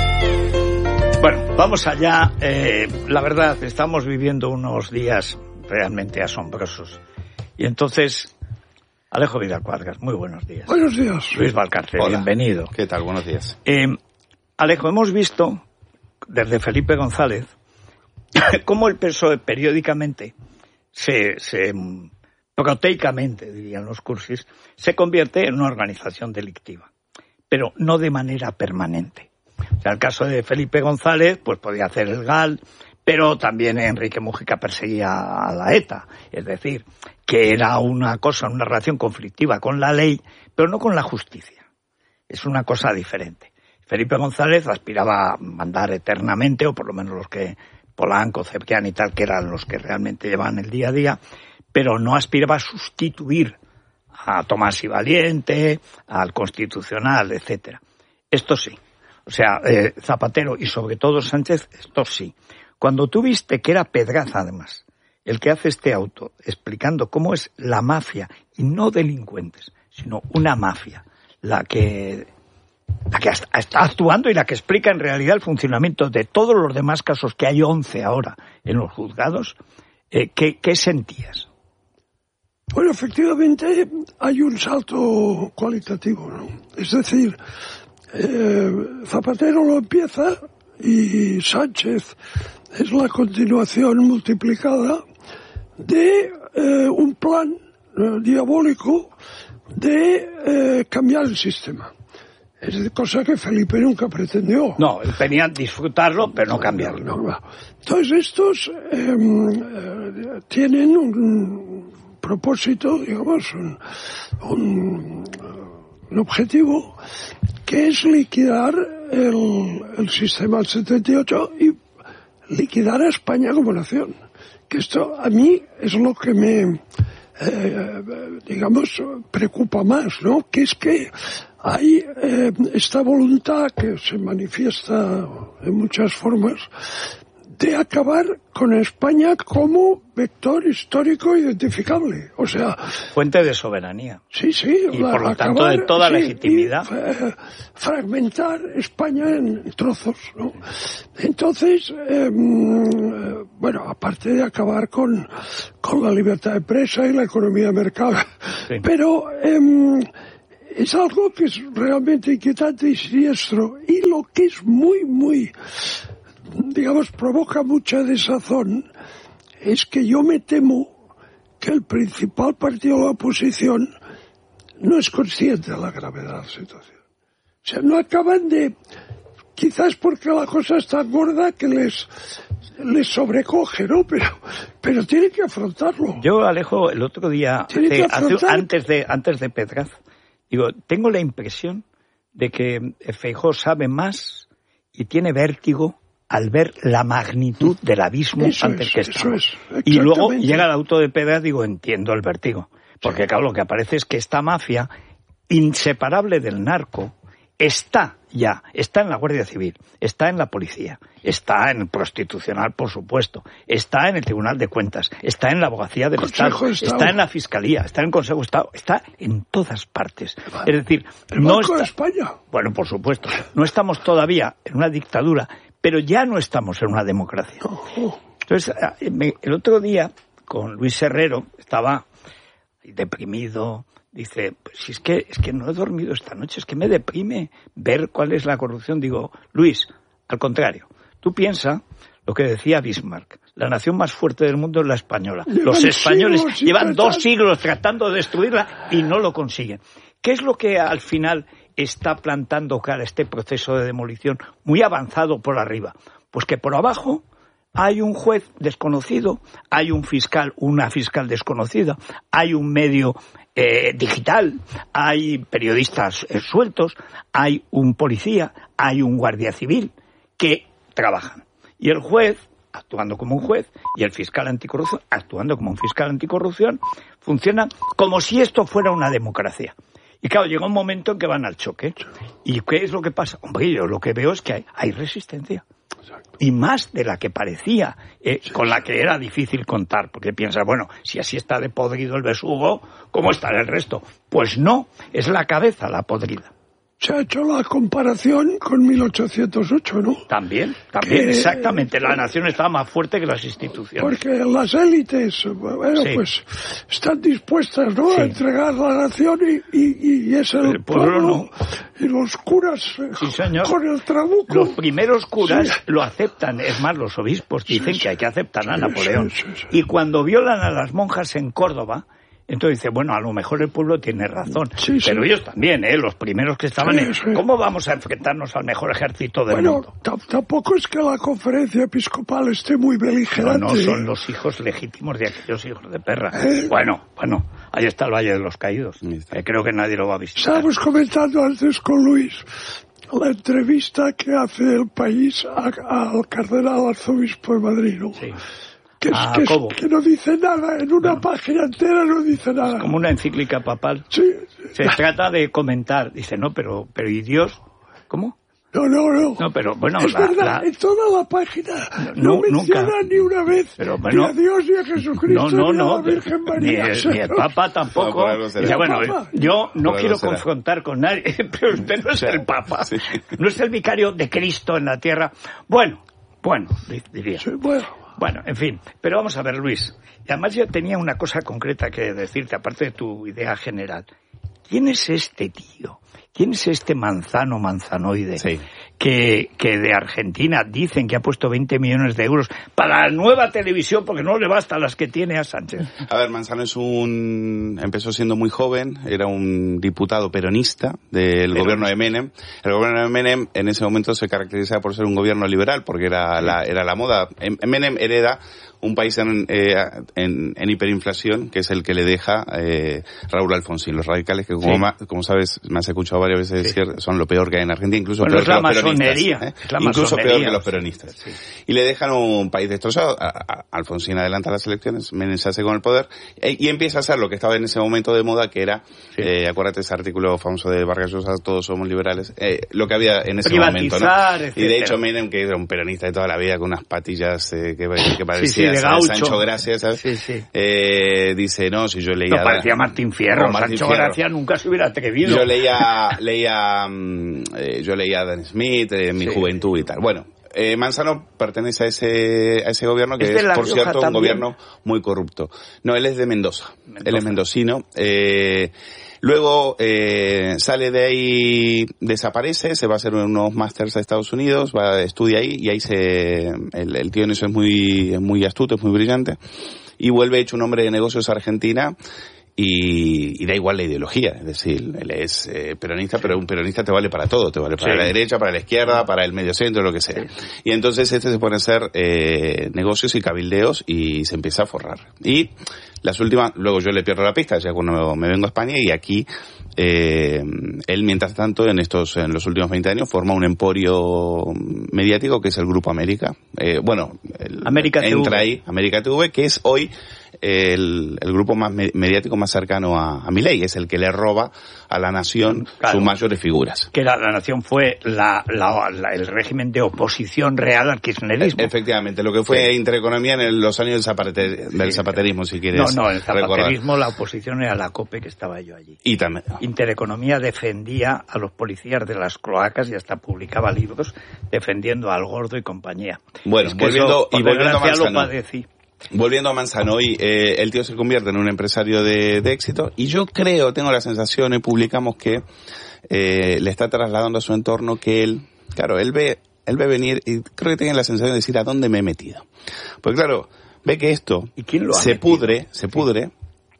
Bueno, vamos allá. Eh, la verdad, estamos viviendo unos días realmente asombrosos. Y entonces, Alejo Vidal Cuadras, muy buenos días. Buenos días. Luis Valcárcel, Hola. Bienvenido. ¿Qué tal? Buenos días. Eh, Alejo, hemos visto desde Felipe González cómo el P S O E periódicamente se... se proteicamente, dirían los cursis, se convierte en una organización delictiva, pero no de manera permanente. O sea, el caso de Felipe González, pues podía hacer el G A L, pero también Enrique Mújica perseguía a la ETA. Es decir, que era una cosa, una relación conflictiva con la ley, pero no con la justicia. Es una cosa diferente. Felipe González aspiraba a mandar eternamente, o por lo menos los que, Polanco, Cebrián y tal, que eran los que realmente llevaban el día a día, pero no aspiraba a sustituir a Tomás y Valiente, al Constitucional, etcétera. Esto sí. O sea, eh, Zapatero y sobre todo Sánchez, esto sí. Cuando tú viste que era Pedraza, además, el que hace este auto, explicando cómo es la mafia, y no delincuentes, sino una mafia, la que, la que está actuando y la que explica en realidad el funcionamiento de todos los demás casos, que hay once ahora en los juzgados, eh, ¿qué, qué sentías? Bueno, efectivamente hay un salto cualitativo, ¿no? Es decir, eh, Zapatero lo empieza y Sánchez es la continuación multiplicada de eh, un plan eh, diabólico de eh, cambiar el sistema. Es cosa que Felipe nunca pretendió. No, venía disfrutarlo, pero no cambiarlo. No, no. Entonces estos eh, eh, tienen un propósito, digamos, un, un, un objetivo que es liquidar el, el sistema del setenta y ocho y liquidar a España como nación. Que esto a mí es lo que me, eh, digamos, preocupa más, ¿no? Que es que hay eh, esta voluntad que se manifiesta en muchas formas de acabar con España como vector histórico identificable. O sea... Fuente de soberanía. Sí, sí. Y por lo tanto acabar, de toda sí, legitimidad. Y, fragmentar España en trozos, ¿no? Entonces, eh, bueno, aparte de acabar con, con la libertad de empresa y la economía de mercado. Sí. Pero eh, es algo que es realmente inquietante y siniestro. Y lo que es muy, muy... digamos, provoca mucha desazón, es que yo me temo que el principal partido de la oposición no es consciente de la gravedad de la situación. O sea, no acaban de... quizás porque la cosa es tan gorda que les, les sobrecoge, ¿no? Pero, pero tienen que afrontarlo. Yo, Alejo, el otro día, hace, hace, antes de antes de Pedraz, digo, tengo la impresión de que Feijóo sabe más y tiene vértigo al ver la magnitud del abismo eso ante el que es, estamos. Es, y luego llega el auto de Pedraz, digo, entiendo el vértigo. Porque, sí. claro, lo que aparece es que esta mafia, inseparable del narco, está ya, está en la Guardia Civil, está en la policía, está en el prostitucional, por supuesto, está en el Tribunal de Cuentas, está en la Abogacía del Estado, de Estado, está en la Fiscalía, está en el Consejo de Estado, está en todas partes. Es decir, el no Banco está... de España. Bueno, por supuesto, no estamos todavía en una dictadura, pero ya no estamos en una democracia. Entonces, el otro día, con Luis Herrero, estaba deprimido. Dice, pues si es que, es que no he dormido esta noche, es que me deprime ver cuál es la corrupción. Digo, Luis, al contrario, tú piensa lo que decía Bismarck, la nación más fuerte del mundo es la española. Llevan Los españoles llevan dos siglos tratando de destruirla y no lo consiguen. ¿Qué es lo que al final está plantando cara a este proceso de demolición muy avanzado por arriba? Pues que por abajo hay un juez desconocido, hay un fiscal, una fiscal desconocida, hay un medio eh, digital, hay periodistas eh, sueltos, hay un policía, hay un guardia civil que trabajan. Y el juez, actuando como un juez, y el fiscal anticorrupción, actuando como un fiscal anticorrupción, funcionan como si esto fuera una democracia. Y claro, llega un momento en que van al choque. ¿Y qué es lo que pasa? Hombre, yo lo que veo es que hay, hay resistencia. Y más de la que parecía, eh, con la que era difícil contar, porque piensas, bueno, si así está de podrido el besugo, ¿cómo estará el resto? Pues no, es la cabeza la podrida. Se ha hecho la comparación con mil ochocientos ocho, ¿no? También, también, que, exactamente. La nación está más fuerte que las instituciones. Porque las élites, bueno, sí. pues, están dispuestas, ¿no?, sí. a entregar la nación y, y, y es el, el pueblo, pueblo no. Y los curas sí, señor. con el trabuco. Los primeros curas sí. lo aceptan. Es más, los obispos dicen sí, que hay que aceptar a sí, Napoleón. Sí, sí, sí. Y cuando violan a las monjas en Córdoba, entonces dice, bueno, a lo mejor el pueblo tiene razón, sí, pero sí. ellos también, ¿eh? Los primeros que estaban sí, en... Sí. ¿Cómo vamos a enfrentarnos al mejor ejército del bueno, mundo? Bueno, tampoco es que la conferencia episcopal esté muy beligerante. No, no, son los hijos legítimos de aquellos hijos de perra. ¿Eh? Bueno, bueno, ahí está el Valle de los Caídos. Eh, creo que nadie lo va a visitar. Estábamos comentando antes con Luis la entrevista que hace El País a, al cardenal arzobispo de Madrid, ¿no? Sí. Que, es, que, es, que no dice nada, en una no. página entera no dice nada. Es como una encíclica papal. Sí. Se trata de comentar. Dice, no, pero, pero ¿y Dios? ¿Cómo? No, no, no. No, pero bueno, es la, verdad, la... en toda la página no, no menciona nunca. ni una vez pero, bueno, ni a Dios ni a Jesucristo no, no, ni no, a la Virgen María. Ni el, ni el Papa tampoco. No, Dice, bueno, Papa. yo no quiero confrontar con nadie, pero usted no es el Papa. Sí. No es el vicario de Cristo en la tierra. Bueno, bueno, diría. Sí, bueno. Bueno, en fin, pero vamos a ver, Luis. Y además yo tenía una cosa concreta que decirte, aparte de tu idea general. ¿Quién es este tío? ¿Quién es este manzano manzanoide? Sí. Que, que de Argentina dicen que ha puesto veinte millones de euros para la nueva televisión porque no le basta las que tiene a Sánchez. A ver, Manzano es un... empezó siendo muy joven, era un diputado peronista del Pero... gobierno de Menem. El gobierno de Menem en ese momento se caracterizaba por ser un gobierno liberal porque era la, era la moda. Menem hereda un país en, eh, en, en hiperinflación, que es el que le deja eh, Raúl Alfonsín. Los radicales que, como, sí. ma, como sabes, me has escuchado varias veces sí. decir, son lo peor que hay en Argentina, incluso bueno, peor es la masonería, ¿eh? es la Incluso masonería. peor que los peronistas. Sí. Y le dejan un país destrozado. A, a, Alfonsín adelanta las elecciones, Menem se hace con el poder e, y empieza a hacer lo que estaba en ese momento de moda, que era, sí. eh, acuérdate ese artículo famoso de Vargas Llosa, todos somos liberales, eh, lo que había en ese momento, ¿no? Etcétera. Y de hecho Menem, que era un peronista de toda la vida con unas patillas eh, que, que parecía sí, sí, Sancho Gracia, ¿sabes? Sí, sí. Eh, dice, no, si yo leía... No, parecía Martín Fierro, Martín Sancho Fierro. Gracia nunca se hubiera atrevido. Yo leía, leía, eh, yo leía a Dan Smith en eh, mi sí. juventud y tal. Bueno, eh, Manzano pertenece a ese, a ese gobierno que es, es por cierto, también. Un gobierno muy corrupto. No, él es de Mendoza. Mendoza. Él es mendocino. Eh, Luego eh, sale de ahí, desaparece, se va a hacer unos másters a Estados Unidos, va estudia ahí y ahí se el, el tío en eso es muy es muy astuto, es muy brillante y vuelve hecho un hombre de negocios a Argentina. Y, y da igual la ideología, es decir, él es eh, peronista, pero un peronista te vale para todo, te vale para sí. la derecha, para la izquierda, para el medio centro, lo que sea. Y entonces este se pone a hacer eh, negocios y cabildeos y se empieza a forrar. Y las últimas, luego yo le pierdo la pista, ya cuando me vengo a España y aquí eh, él mientras tanto en estos en los últimos veinte años forma un emporio mediático que es el Grupo América. Eh, bueno, el, América entra T V. ahí, América T V, que es hoy El, el grupo más me, mediático más cercano a, a Milei, es el que le roba a la nación claro, sus mayores figuras. Que la, la nación fue la, la, la, el régimen de oposición real al kirchnerismo. Efectivamente, lo que fue sí. Intereconomía en el, los años del, zapater, del zapaterismo, si quieres. No, no, el zapaterismo recordar. La oposición era la COPE, que estaba yo allí. Y también. Intereconomía defendía a los policías de las cloacas y hasta publicaba libros defendiendo al Gordo y compañía. Bueno, es que volviendo, eso, y volviendo a Manzano. Padecí. Volviendo a Manzano, hoy eh, el tío se convierte en un empresario de, de éxito y yo creo, tengo la sensación y publicamos que eh, le está trasladando a su entorno que él, claro, él ve, él ve venir y creo que tiene la sensación de decir a dónde me he metido. Porque claro, ve que esto ¿Y quién lo ha se metido? pudre, se pudre.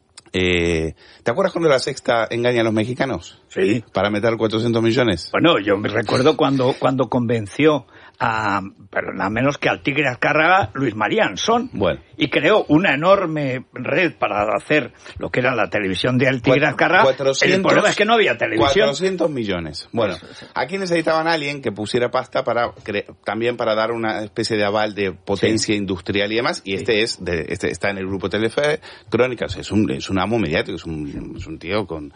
Eh, ¿Te acuerdas cuando la Sexta engaña a los mexicanos? Sí. Para meter cuatrocientos millones. Bueno, yo me recuerdo cuando, cuando convenció a, pero nada menos que al Tigre Azcárraga, Luis María Ansón. Bueno. Y creó una enorme red para hacer lo que era la televisión del Tigre Azcárraga. cuatrocientos, el problema es que no había televisión. cuatrocientos millones. Bueno, aquí necesitaban a alguien que pusiera pasta para también para dar una especie de aval de potencia sí. industrial y demás. Y este sí. es de, este está en el grupo Telefe Crónicas. Es un, es un amo mediático, es un, es un tío con...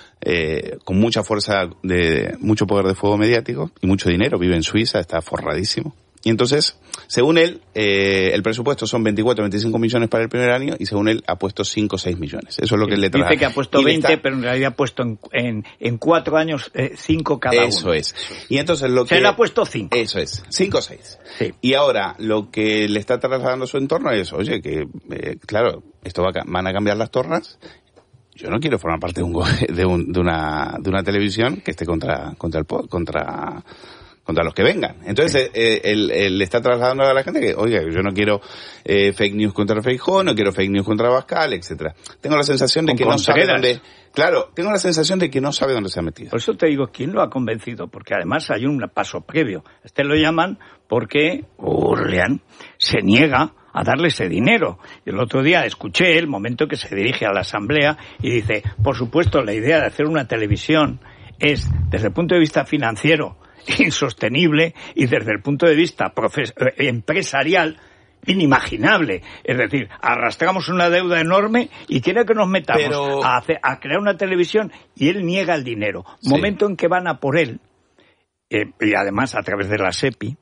Eh, con mucha fuerza, de mucho poder de fuego mediático y mucho dinero, vive en Suiza, está forradísimo. Y entonces, según él, eh, el presupuesto son veinticuatro, veinticinco millones para el primer año y según él ha puesto cinco o seis millones. Eso es lo que él le trae. Dice que ha puesto veinte, está... pero en realidad ha puesto en, en, en cuatro años eh, cinco cada eso uno. Eso es. Y entonces lo que... Se le ha puesto cinco. Eso es. Cinco o seis. Sí. Y ahora, lo que le está trasladando a su entorno es, oye, que, eh, claro, esto va a, van a cambiar las tornas. Yo no quiero formar parte de un de, un, de una de una televisión que esté contra contra el contra contra los que vengan. Entonces sí. eh, él, él le está trasladando a la gente que, oiga, yo no quiero eh, fake news contra Feijóo, no quiero fake news contra Abascal, etcétera. Tengo la sensación de Con que no sabe Contreras. dónde. Claro, tengo la sensación de que no sabe dónde se ha metido. Por eso te digo, ¿quién lo ha convencido? Porque además hay un paso previo. Este lo llaman porque Urleán se niega a darle ese dinero. Y el otro día escuché el momento que se dirige a la Asamblea y dice, por supuesto, la idea de hacer una televisión es, desde el punto de vista financiero, insostenible y desde el punto de vista profes- empresarial, inimaginable. Es decir, arrastramos una deuda enorme y quiere que nos metamos Pero... a, hacer, a crear una televisión y él niega el dinero. Sí. Momento en que van a por él, eh, y además a través de la SEPI,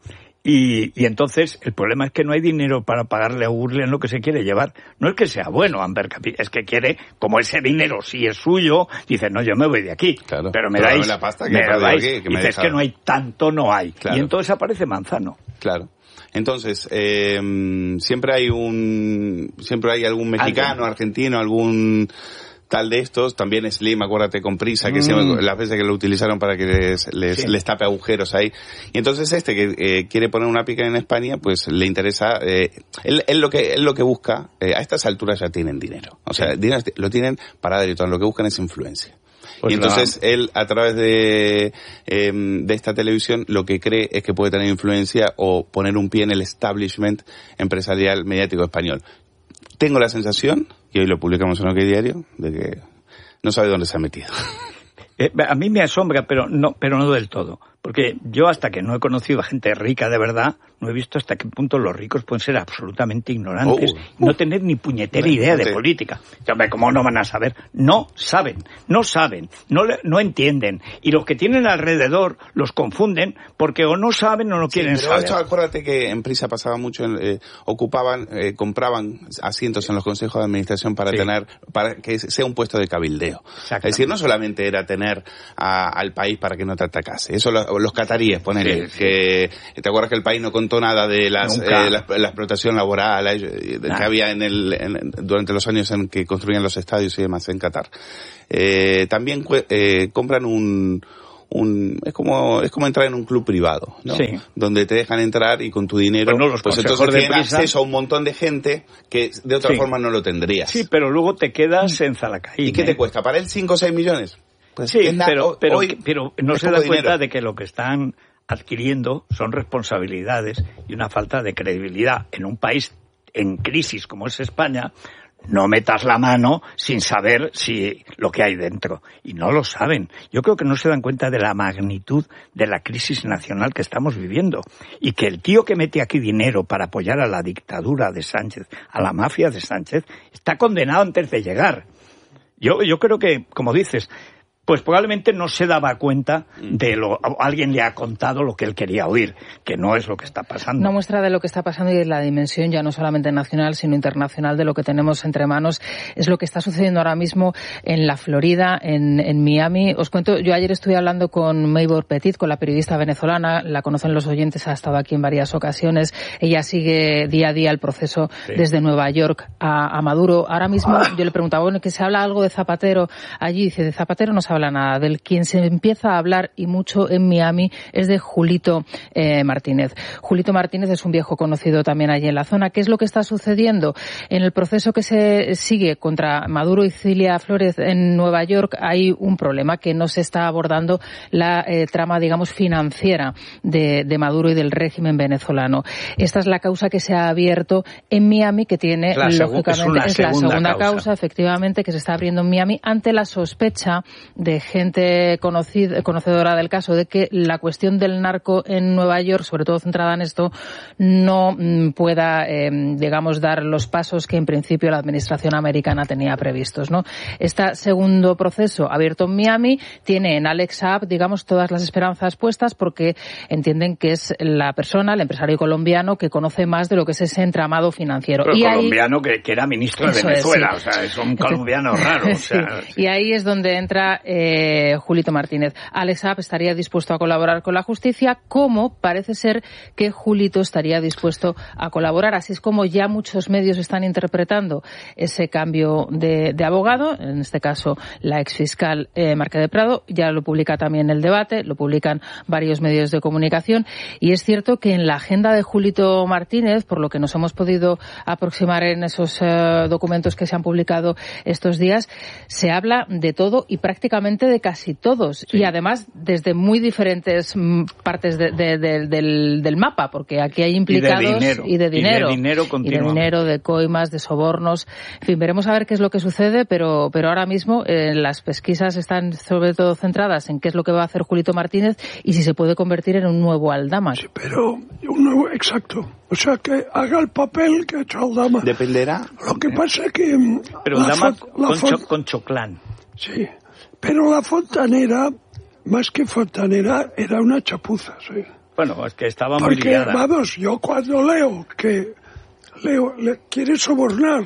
Y, y entonces el problema es que no hay dinero para pagarle a Urlen lo que se quiere llevar. No es que sea bueno Amber Capi, es que quiere, como ese dinero sí es suyo, dice, no, yo me voy de aquí. Claro, pero me pero dais, la pasta que me me dais. aquí, que me Dices dejaron. que no hay tanto, no hay. Claro. Y entonces aparece Manzano. Claro. Entonces, eh, siempre hay un, siempre hay algún mexicano, ¿Alguien? argentino, algún tal de estos, también Slim, acuérdate, con Prisa, que mm. siempre, las veces que lo utilizaron para que les, les, sí. les tape agujeros ahí. Y entonces este que eh, quiere poner una pica en España, pues le interesa, eh, él, él lo que, él lo que busca, eh, a estas alturas ya tienen dinero. O sea, sí. dinero, lo tienen para dar y todo, lo que buscan es influencia. Pues y entonces la... él, a través de, eh, de esta televisión, lo que cree es que puede tener influencia o poner un pie en el establishment empresarial mediático español. Tengo la sensación, y hoy lo publicamos en OK Diario, de que no sabe dónde se ha metido. Eh, a mí me asombra, pero no, pero no del todo. Porque yo hasta que no he conocido a gente rica de verdad, no he visto hasta qué punto los ricos pueden ser absolutamente ignorantes oh, y no tener ni puñetera no, idea no te... de política. Hombre, ¿cómo no van a saber? No saben, no saben, no, le, no entienden. Y los que tienen alrededor los confunden porque o no saben o no quieren sí, pero saber. Esto, acuérdate que en Prisa pasaba mucho, eh, ocupaban, eh, compraban asientos en los consejos de administración para sí. tener, para que sea un puesto de cabildeo. Es decir, no solamente era tener a, al país para que no te atacase. Eso lo, los cataríes, ponele, sí, que sí. te acuerdas que el país no contó nada de las, eh, la, la explotación laboral eh, que había en el, en, durante los años en que construían los estadios y demás en Qatar. Eh, también eh, compran un un es como es como entrar en un club privado, ¿no? Sí. Donde te dejan entrar y con tu dinero pues, no, los pues entonces tienes acceso a un montón de gente que de otra sí. forma no lo tendrías. Sí, pero luego te quedas en Zalacaín. ¿Y qué ¿eh? te cuesta? ¿Para él cinco o seis millones? Pues sí, pero, pero, hoy pero no se da cuenta de que lo que están adquiriendo son responsabilidades y una falta de credibilidad en un país en crisis como es España. No metas la mano sin saber si lo que hay dentro. Y no lo saben. Yo creo que no se dan cuenta de la magnitud de la crisis nacional que estamos viviendo. Y que el tío que mete aquí dinero para apoyar a la dictadura de Sánchez, a la mafia de Sánchez, está condenado antes de llegar. Yo, yo creo que, como dices, pues probablemente no se daba cuenta de lo... Alguien le ha contado lo que él quería oír, que no es lo que está pasando. Una muestra de lo que está pasando y de la dimensión ya no solamente nacional, sino internacional de lo que tenemos entre manos es lo que está sucediendo ahora mismo en la Florida, en, en Miami. Os cuento, yo ayer estuve hablando con Maybor Petit, con la periodista venezolana, la conocen los oyentes, ha estado aquí en varias ocasiones. Ella sigue día a día el proceso sí. desde Nueva York a, a Maduro. Ahora mismo ah. yo le preguntaba, bueno, que se habla algo de Zapatero allí. Dice, de Zapatero no se habla nada. Del quien se empieza a hablar y mucho en Miami es de Julito eh, Martínez. Julito Martínez es un viejo conocido también allí en la zona. ¿Qué es lo que está sucediendo? En el proceso que se sigue contra Maduro y Cilia Flores en Nueva York hay un problema, que no se está abordando la eh, trama, digamos, financiera de, de Maduro y del régimen venezolano. Esta es la causa que se ha abierto en Miami, que tiene, la lógicamente, es, es la segunda causa. causa, efectivamente, que se está abriendo en Miami ante la sospecha de gente conocida, conocedora del caso de que la cuestión del narco en Nueva York, sobre todo centrada en esto, no mm, pueda, eh, digamos, dar los pasos que en principio la administración americana tenía previstos, ¿no? Este segundo proceso abierto en Miami tiene en Alex Saab, digamos, todas las esperanzas puestas porque entienden que es la persona, el empresario colombiano que conoce más de lo que es ese entramado financiero. Pero y colombiano ahí, que, que era ministro de Venezuela, es, sí. o sea, es un colombiano raro. O sea, sí. Sí. Y ahí es donde entra eh, Julito Martínez. Alex Saab estaría dispuesto a colaborar con la justicia, como parece ser que Julito estaría dispuesto a colaborar. Así es como ya muchos medios están interpretando ese cambio de, de abogado, en este caso la exfiscal eh, Marque de Prado, ya lo publica también El Debate, lo publican varios medios de comunicación, y es cierto que en la agenda de Julito Martínez, por lo que nos hemos podido aproximar en esos eh, documentos que se han publicado estos días, se habla de todo y prácticamente de casi todos, sí. y además desde muy diferentes partes de, de, de, del, del mapa, porque aquí hay implicados y de dinero, y de dinero, y de, dinero y de, dinero de coimas, de sobornos, en fin, veremos a ver qué es lo que sucede, pero, pero ahora mismo eh, las pesquisas están sobre todo centradas en qué es lo que va a hacer Julito Martínez y si se puede convertir en un nuevo Aldama. Sí, pero un nuevo, exacto, o sea que haga el papel que ha hecho Aldama. Dependerá. Lo que pasa es que pero Aldama con, cho, con Choclán. Sí. Pero la fontanera, más que fontanera, era una chapuza, sí. Bueno, es que estaba muy Porque, liada. vamos, yo cuando leo que leo, le quiere sobornar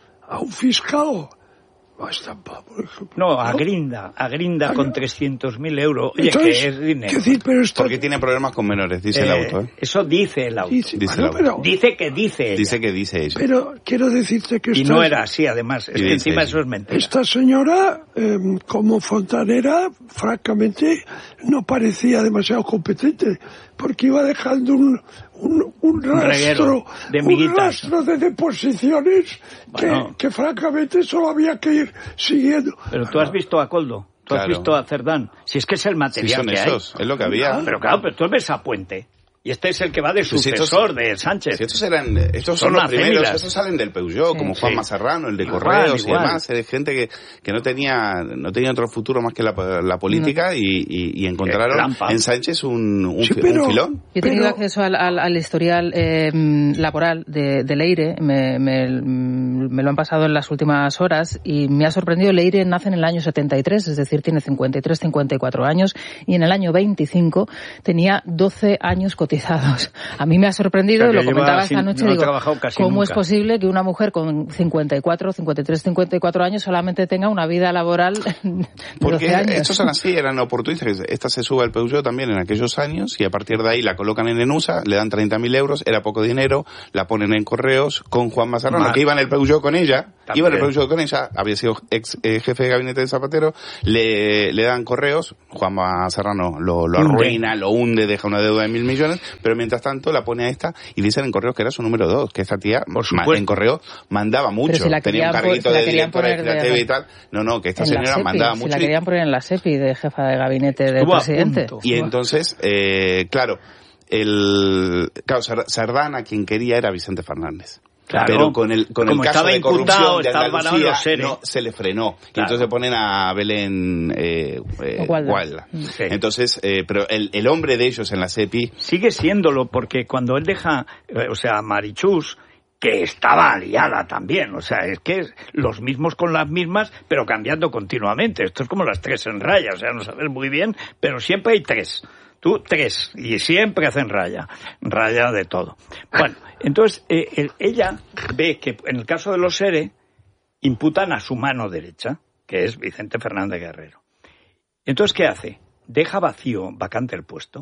a un fiscal, a Estampa, por ejemplo. No, a Grinda, a Grinda con trescientos mil euros. Oye, Entonces, que es dinero. Decir, pero esto... Porque tiene problemas con menores, dice eh, el auto. ¿eh? Eso dice el auto. Dice, dice, bueno, el auto. Pero, dice que dice ella. Dice que dice ella. Pero quiero decirte que... Y esta, no era así, además. Es que encima eso es mentira. Esta señora, eh, como fontanera, francamente, no parecía demasiado competente, porque iba dejando un... Un, un rastro de un rastro de deposiciones bueno. que, que francamente solo había que ir siguiendo. Pero tú has visto a Coldo, tú claro. has visto a Cerdán, si es que es el material sí, son que esos, hay. Es lo que había. Pero claro, pero tú ves a Puente Y este es el que va de Pues si sucesor estos- de Sánchez. si estos eran, estos son, Son los las primeros, féminas. estos salen del Peugeot, Sí. como Juan Sí. Mazarrano, el de Igual, Correos igual. y demás, eh, gente que, que no tenía, no tenía otro futuro más que la, la política y, y, y encontraron trampa. en Sánchez un, un, Sí, fi- pero- un filón. Yo he tenido Pero- acceso al, al, al historial eh, laboral de, de Leire, me, me, me lo han pasado en las últimas horas y me ha sorprendido. Leire nace en el año setenta y tres, es decir, tiene cincuenta y tres, cincuenta y cuatro años, y en el año veinticinco tenía doce años cotizados. A mí me ha sorprendido, O sea, que lo lleva comentaba sin- esta noche, no ha digo, trabajado casi ¿cómo es nunca? posible que una mujer con cincuenta y cuatro, cincuenta y tres, cincuenta y cuatro años solamente tenga una vida laboral de Porque doce años? estos son así, eran oportunistas. Esta se sube al Peugeot también en aquellos años y a partir de ahí la colocan en Enusa, le dan treinta mil euros, era poco dinero, la ponen en Correos con Juan Mazarrano, Más. que iba en el Peugeot con ella, También. iba en el Peugeot con ella, había sido ex eh, jefe de gabinete de Zapatero, le, le dan Correos, Juan Mazarrano lo, lo Hunde. arruina, lo hunde, deja una deuda de mil millones, pero mientras tanto la pone a esta y dicen en Correos que era su número dos, que esta tía ma- supuesto. en Correos mandaba mucho, si la tenía un querían pon- carguito si la de querían directora de poner de- la T V y tal, no, no, que esta En la señora SEPI, mandaba si mucho. la y- querían poner en la SEPI de jefa de gabinete del Estuvo a presidente. punto. y entonces, eh, claro, el, claro, Sar- Sardana quien quería era Vicente Fernández. Claro. Pero con el, con el Como caso estaba de imputado, corrupción de estaba parado en Andalucía, los seres. no, se le frenó. Y Claro. entonces ponen a Belén eh, eh, Gualda. Gualda. Sí. Entonces, eh, pero el, el hombre de ellos en la SEPI, Sigue siéndolo, porque cuando él deja, eh, o sea, Marichus, que estaba aliada también, o sea, es que los mismos con las mismas, pero cambiando continuamente. Esto es como las tres en raya, o sea, no sabes muy bien, pero siempre hay tres. Tú, tres, y siempre hacen raya, raya de todo. Bueno, entonces, eh, el- ella ve que en el caso de los SERE, imputan a su mano derecha, que es Vicente Fernández Guerrero. Entonces, ¿qué hace? Deja vacío, vacante el puesto,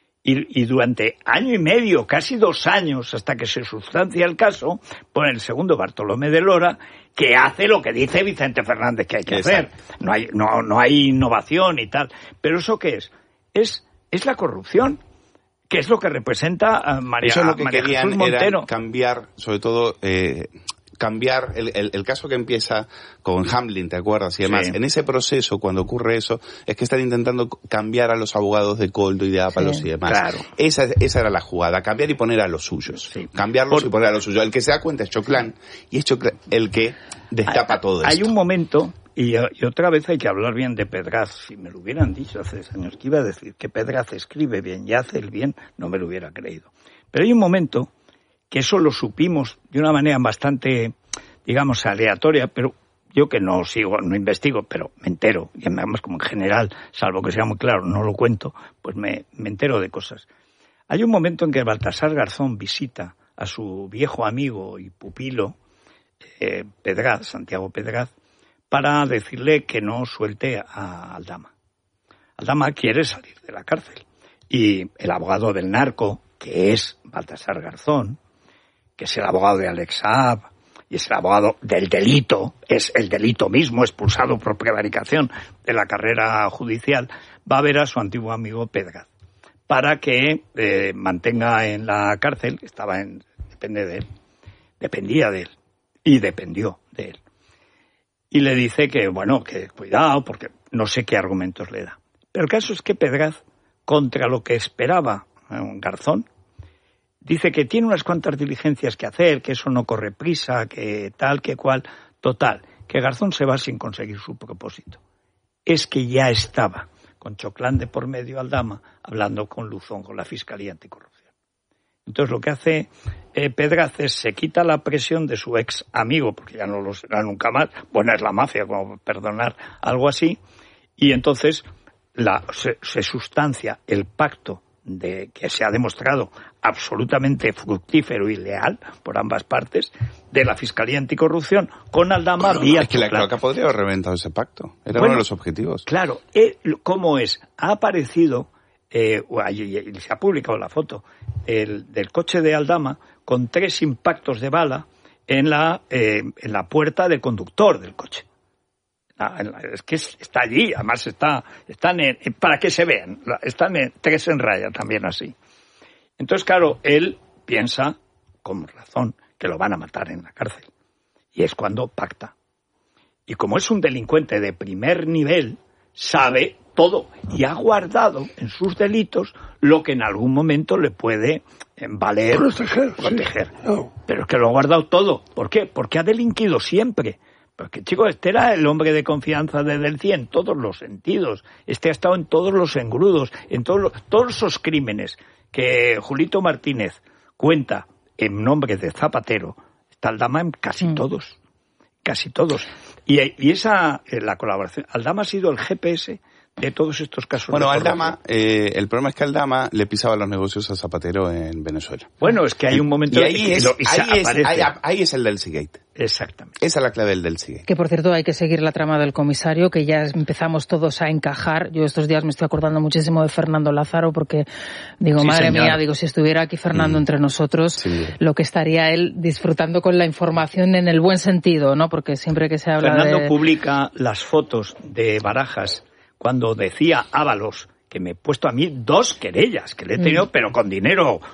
y, y durante año y medio, casi dos años, hasta que se sustancia el caso, pone el segundo Bartolomé de Lora, que hace lo que dice Vicente Fernández que hay que Exacto. hacer. No hay, no, no hay innovación y tal. ¿Pero eso qué es? Es, es la corrupción, que es lo que representa a María, eso es lo que María querían Jesús Montero. era cambiar, sobre todo, eh, cambiar el, el, el caso que empieza con Hamlin, ¿te acuerdas? Y demás. Sí. En ese proceso, cuando ocurre eso, es que están intentando cambiar a los abogados de Coldo y de Ápalos Sí, y demás. claro. Esa, esa era la jugada, cambiar y poner a los suyos. Cambiarlos Por- y poner a los suyos. El que se da cuenta es Choclán, y es Choclán el que destapa hay, todo hay esto. un momento, y, y otra vez hay que hablar bien de Pedraz. Si me lo hubieran dicho hace años que iba a decir que Pedraz escribe bien y hace el bien, no me lo hubiera creído. Pero hay un momento que eso lo supimos de una manera bastante, digamos, aleatoria, pero yo que no sigo, no investigo, pero me entero, y además como en general, salvo que sea muy claro, no lo cuento, pues me, me entero de cosas. Hay un momento en que Baltasar Garzón visita a su viejo amigo y pupilo, eh, Pedraz, Santiago Pedraz, para decirle que no suelte a Aldama. Aldama quiere salir de la cárcel. Y el abogado del narco, que es Baltasar Garzón, que es el abogado de Alex Saab, y es el abogado del delito, es el delito mismo, expulsado por prevaricación de la carrera judicial, va a ver a su antiguo amigo Pedraz, para que eh, mantenga en la cárcel, estaba en, depende de él, dependía de él, y dependió de él. Y le dice que, bueno, que cuidado, porque no sé qué argumentos le da. Pero el caso es que Pedraz, contra lo que esperaba eh, Garzón, dice que tiene unas cuantas diligencias que hacer, que eso no corre prisa, que tal, que cual. Total, que Garzón se va sin conseguir su propósito. Es que ya estaba con Choclán de por medio Aldama hablando con Luzón, con la Fiscalía Anticorrupción. Entonces lo que hace eh, Pedraz es se quita la presión de su ex amigo, porque ya no lo será nunca más, buena es la mafia, como perdonar algo así, y entonces la, se, se sustancia el pacto de que se ha demostrado absolutamente fructífero y leal por ambas partes de la Fiscalía Anticorrupción con Aldama Bueno, vía es que la Choclán. cloaca podría haber reventado ese pacto. Era Bueno, uno de los objetivos. Claro, eh, ¿cómo es? Ha aparecido, eh, y- y se ha publicado la foto, el, del coche de Aldama con tres impactos de bala en la, eh, en la puerta del conductor del coche. Ah, en la- Es que es- está allí, además está, están en, para que se vean, la- están en, tres en raya también así. Entonces, claro, él piensa, con razón, que lo van a matar en la cárcel. Y es cuando pacta. Y como es un delincuente de primer nivel, sabe todo y ha guardado en sus delitos lo que en algún momento le puede valer proteger. proteger. Sí. No. Pero es que lo ha guardado todo. ¿Por qué? Porque ha delinquido siempre. Porque, chicos, este era el hombre de confianza de Delcy en todos los sentidos. Este ha estado en todos los engrudos, en todos los, todos esos crímenes que Julito Martínez cuenta en nombre de Zapatero. Está Aldama en casi mm. todos. Casi todos. Y, y esa, la colaboración. Aldama ha sido el G P S de todos estos casos. Bueno, Aldama, eh, el problema es que Aldama le pisaba los negocios a Zapatero en Venezuela. Bueno, es que hay un momento... Y ahí, es, lo, y ahí, es, ahí, ahí es el Delcy Gate. Exactamente. Esa es la clave del Delcy Gate. Que, por cierto, hay que seguir la trama del comisario, que ya empezamos todos a encajar. Yo estos días me estoy acordando muchísimo de Fernando Lázaro, porque digo, sí, madre señor. mía, digo, si estuviera aquí Fernando mm. entre nosotros, sí. lo que estaría él disfrutando con la información en el buen sentido, ¿no? Porque siempre que se habla Fernando de... Fernando publica las fotos de Barajas cuando decía Ábalos que me he puesto a mí dos querellas, que le he tenido, mm. pero con dinero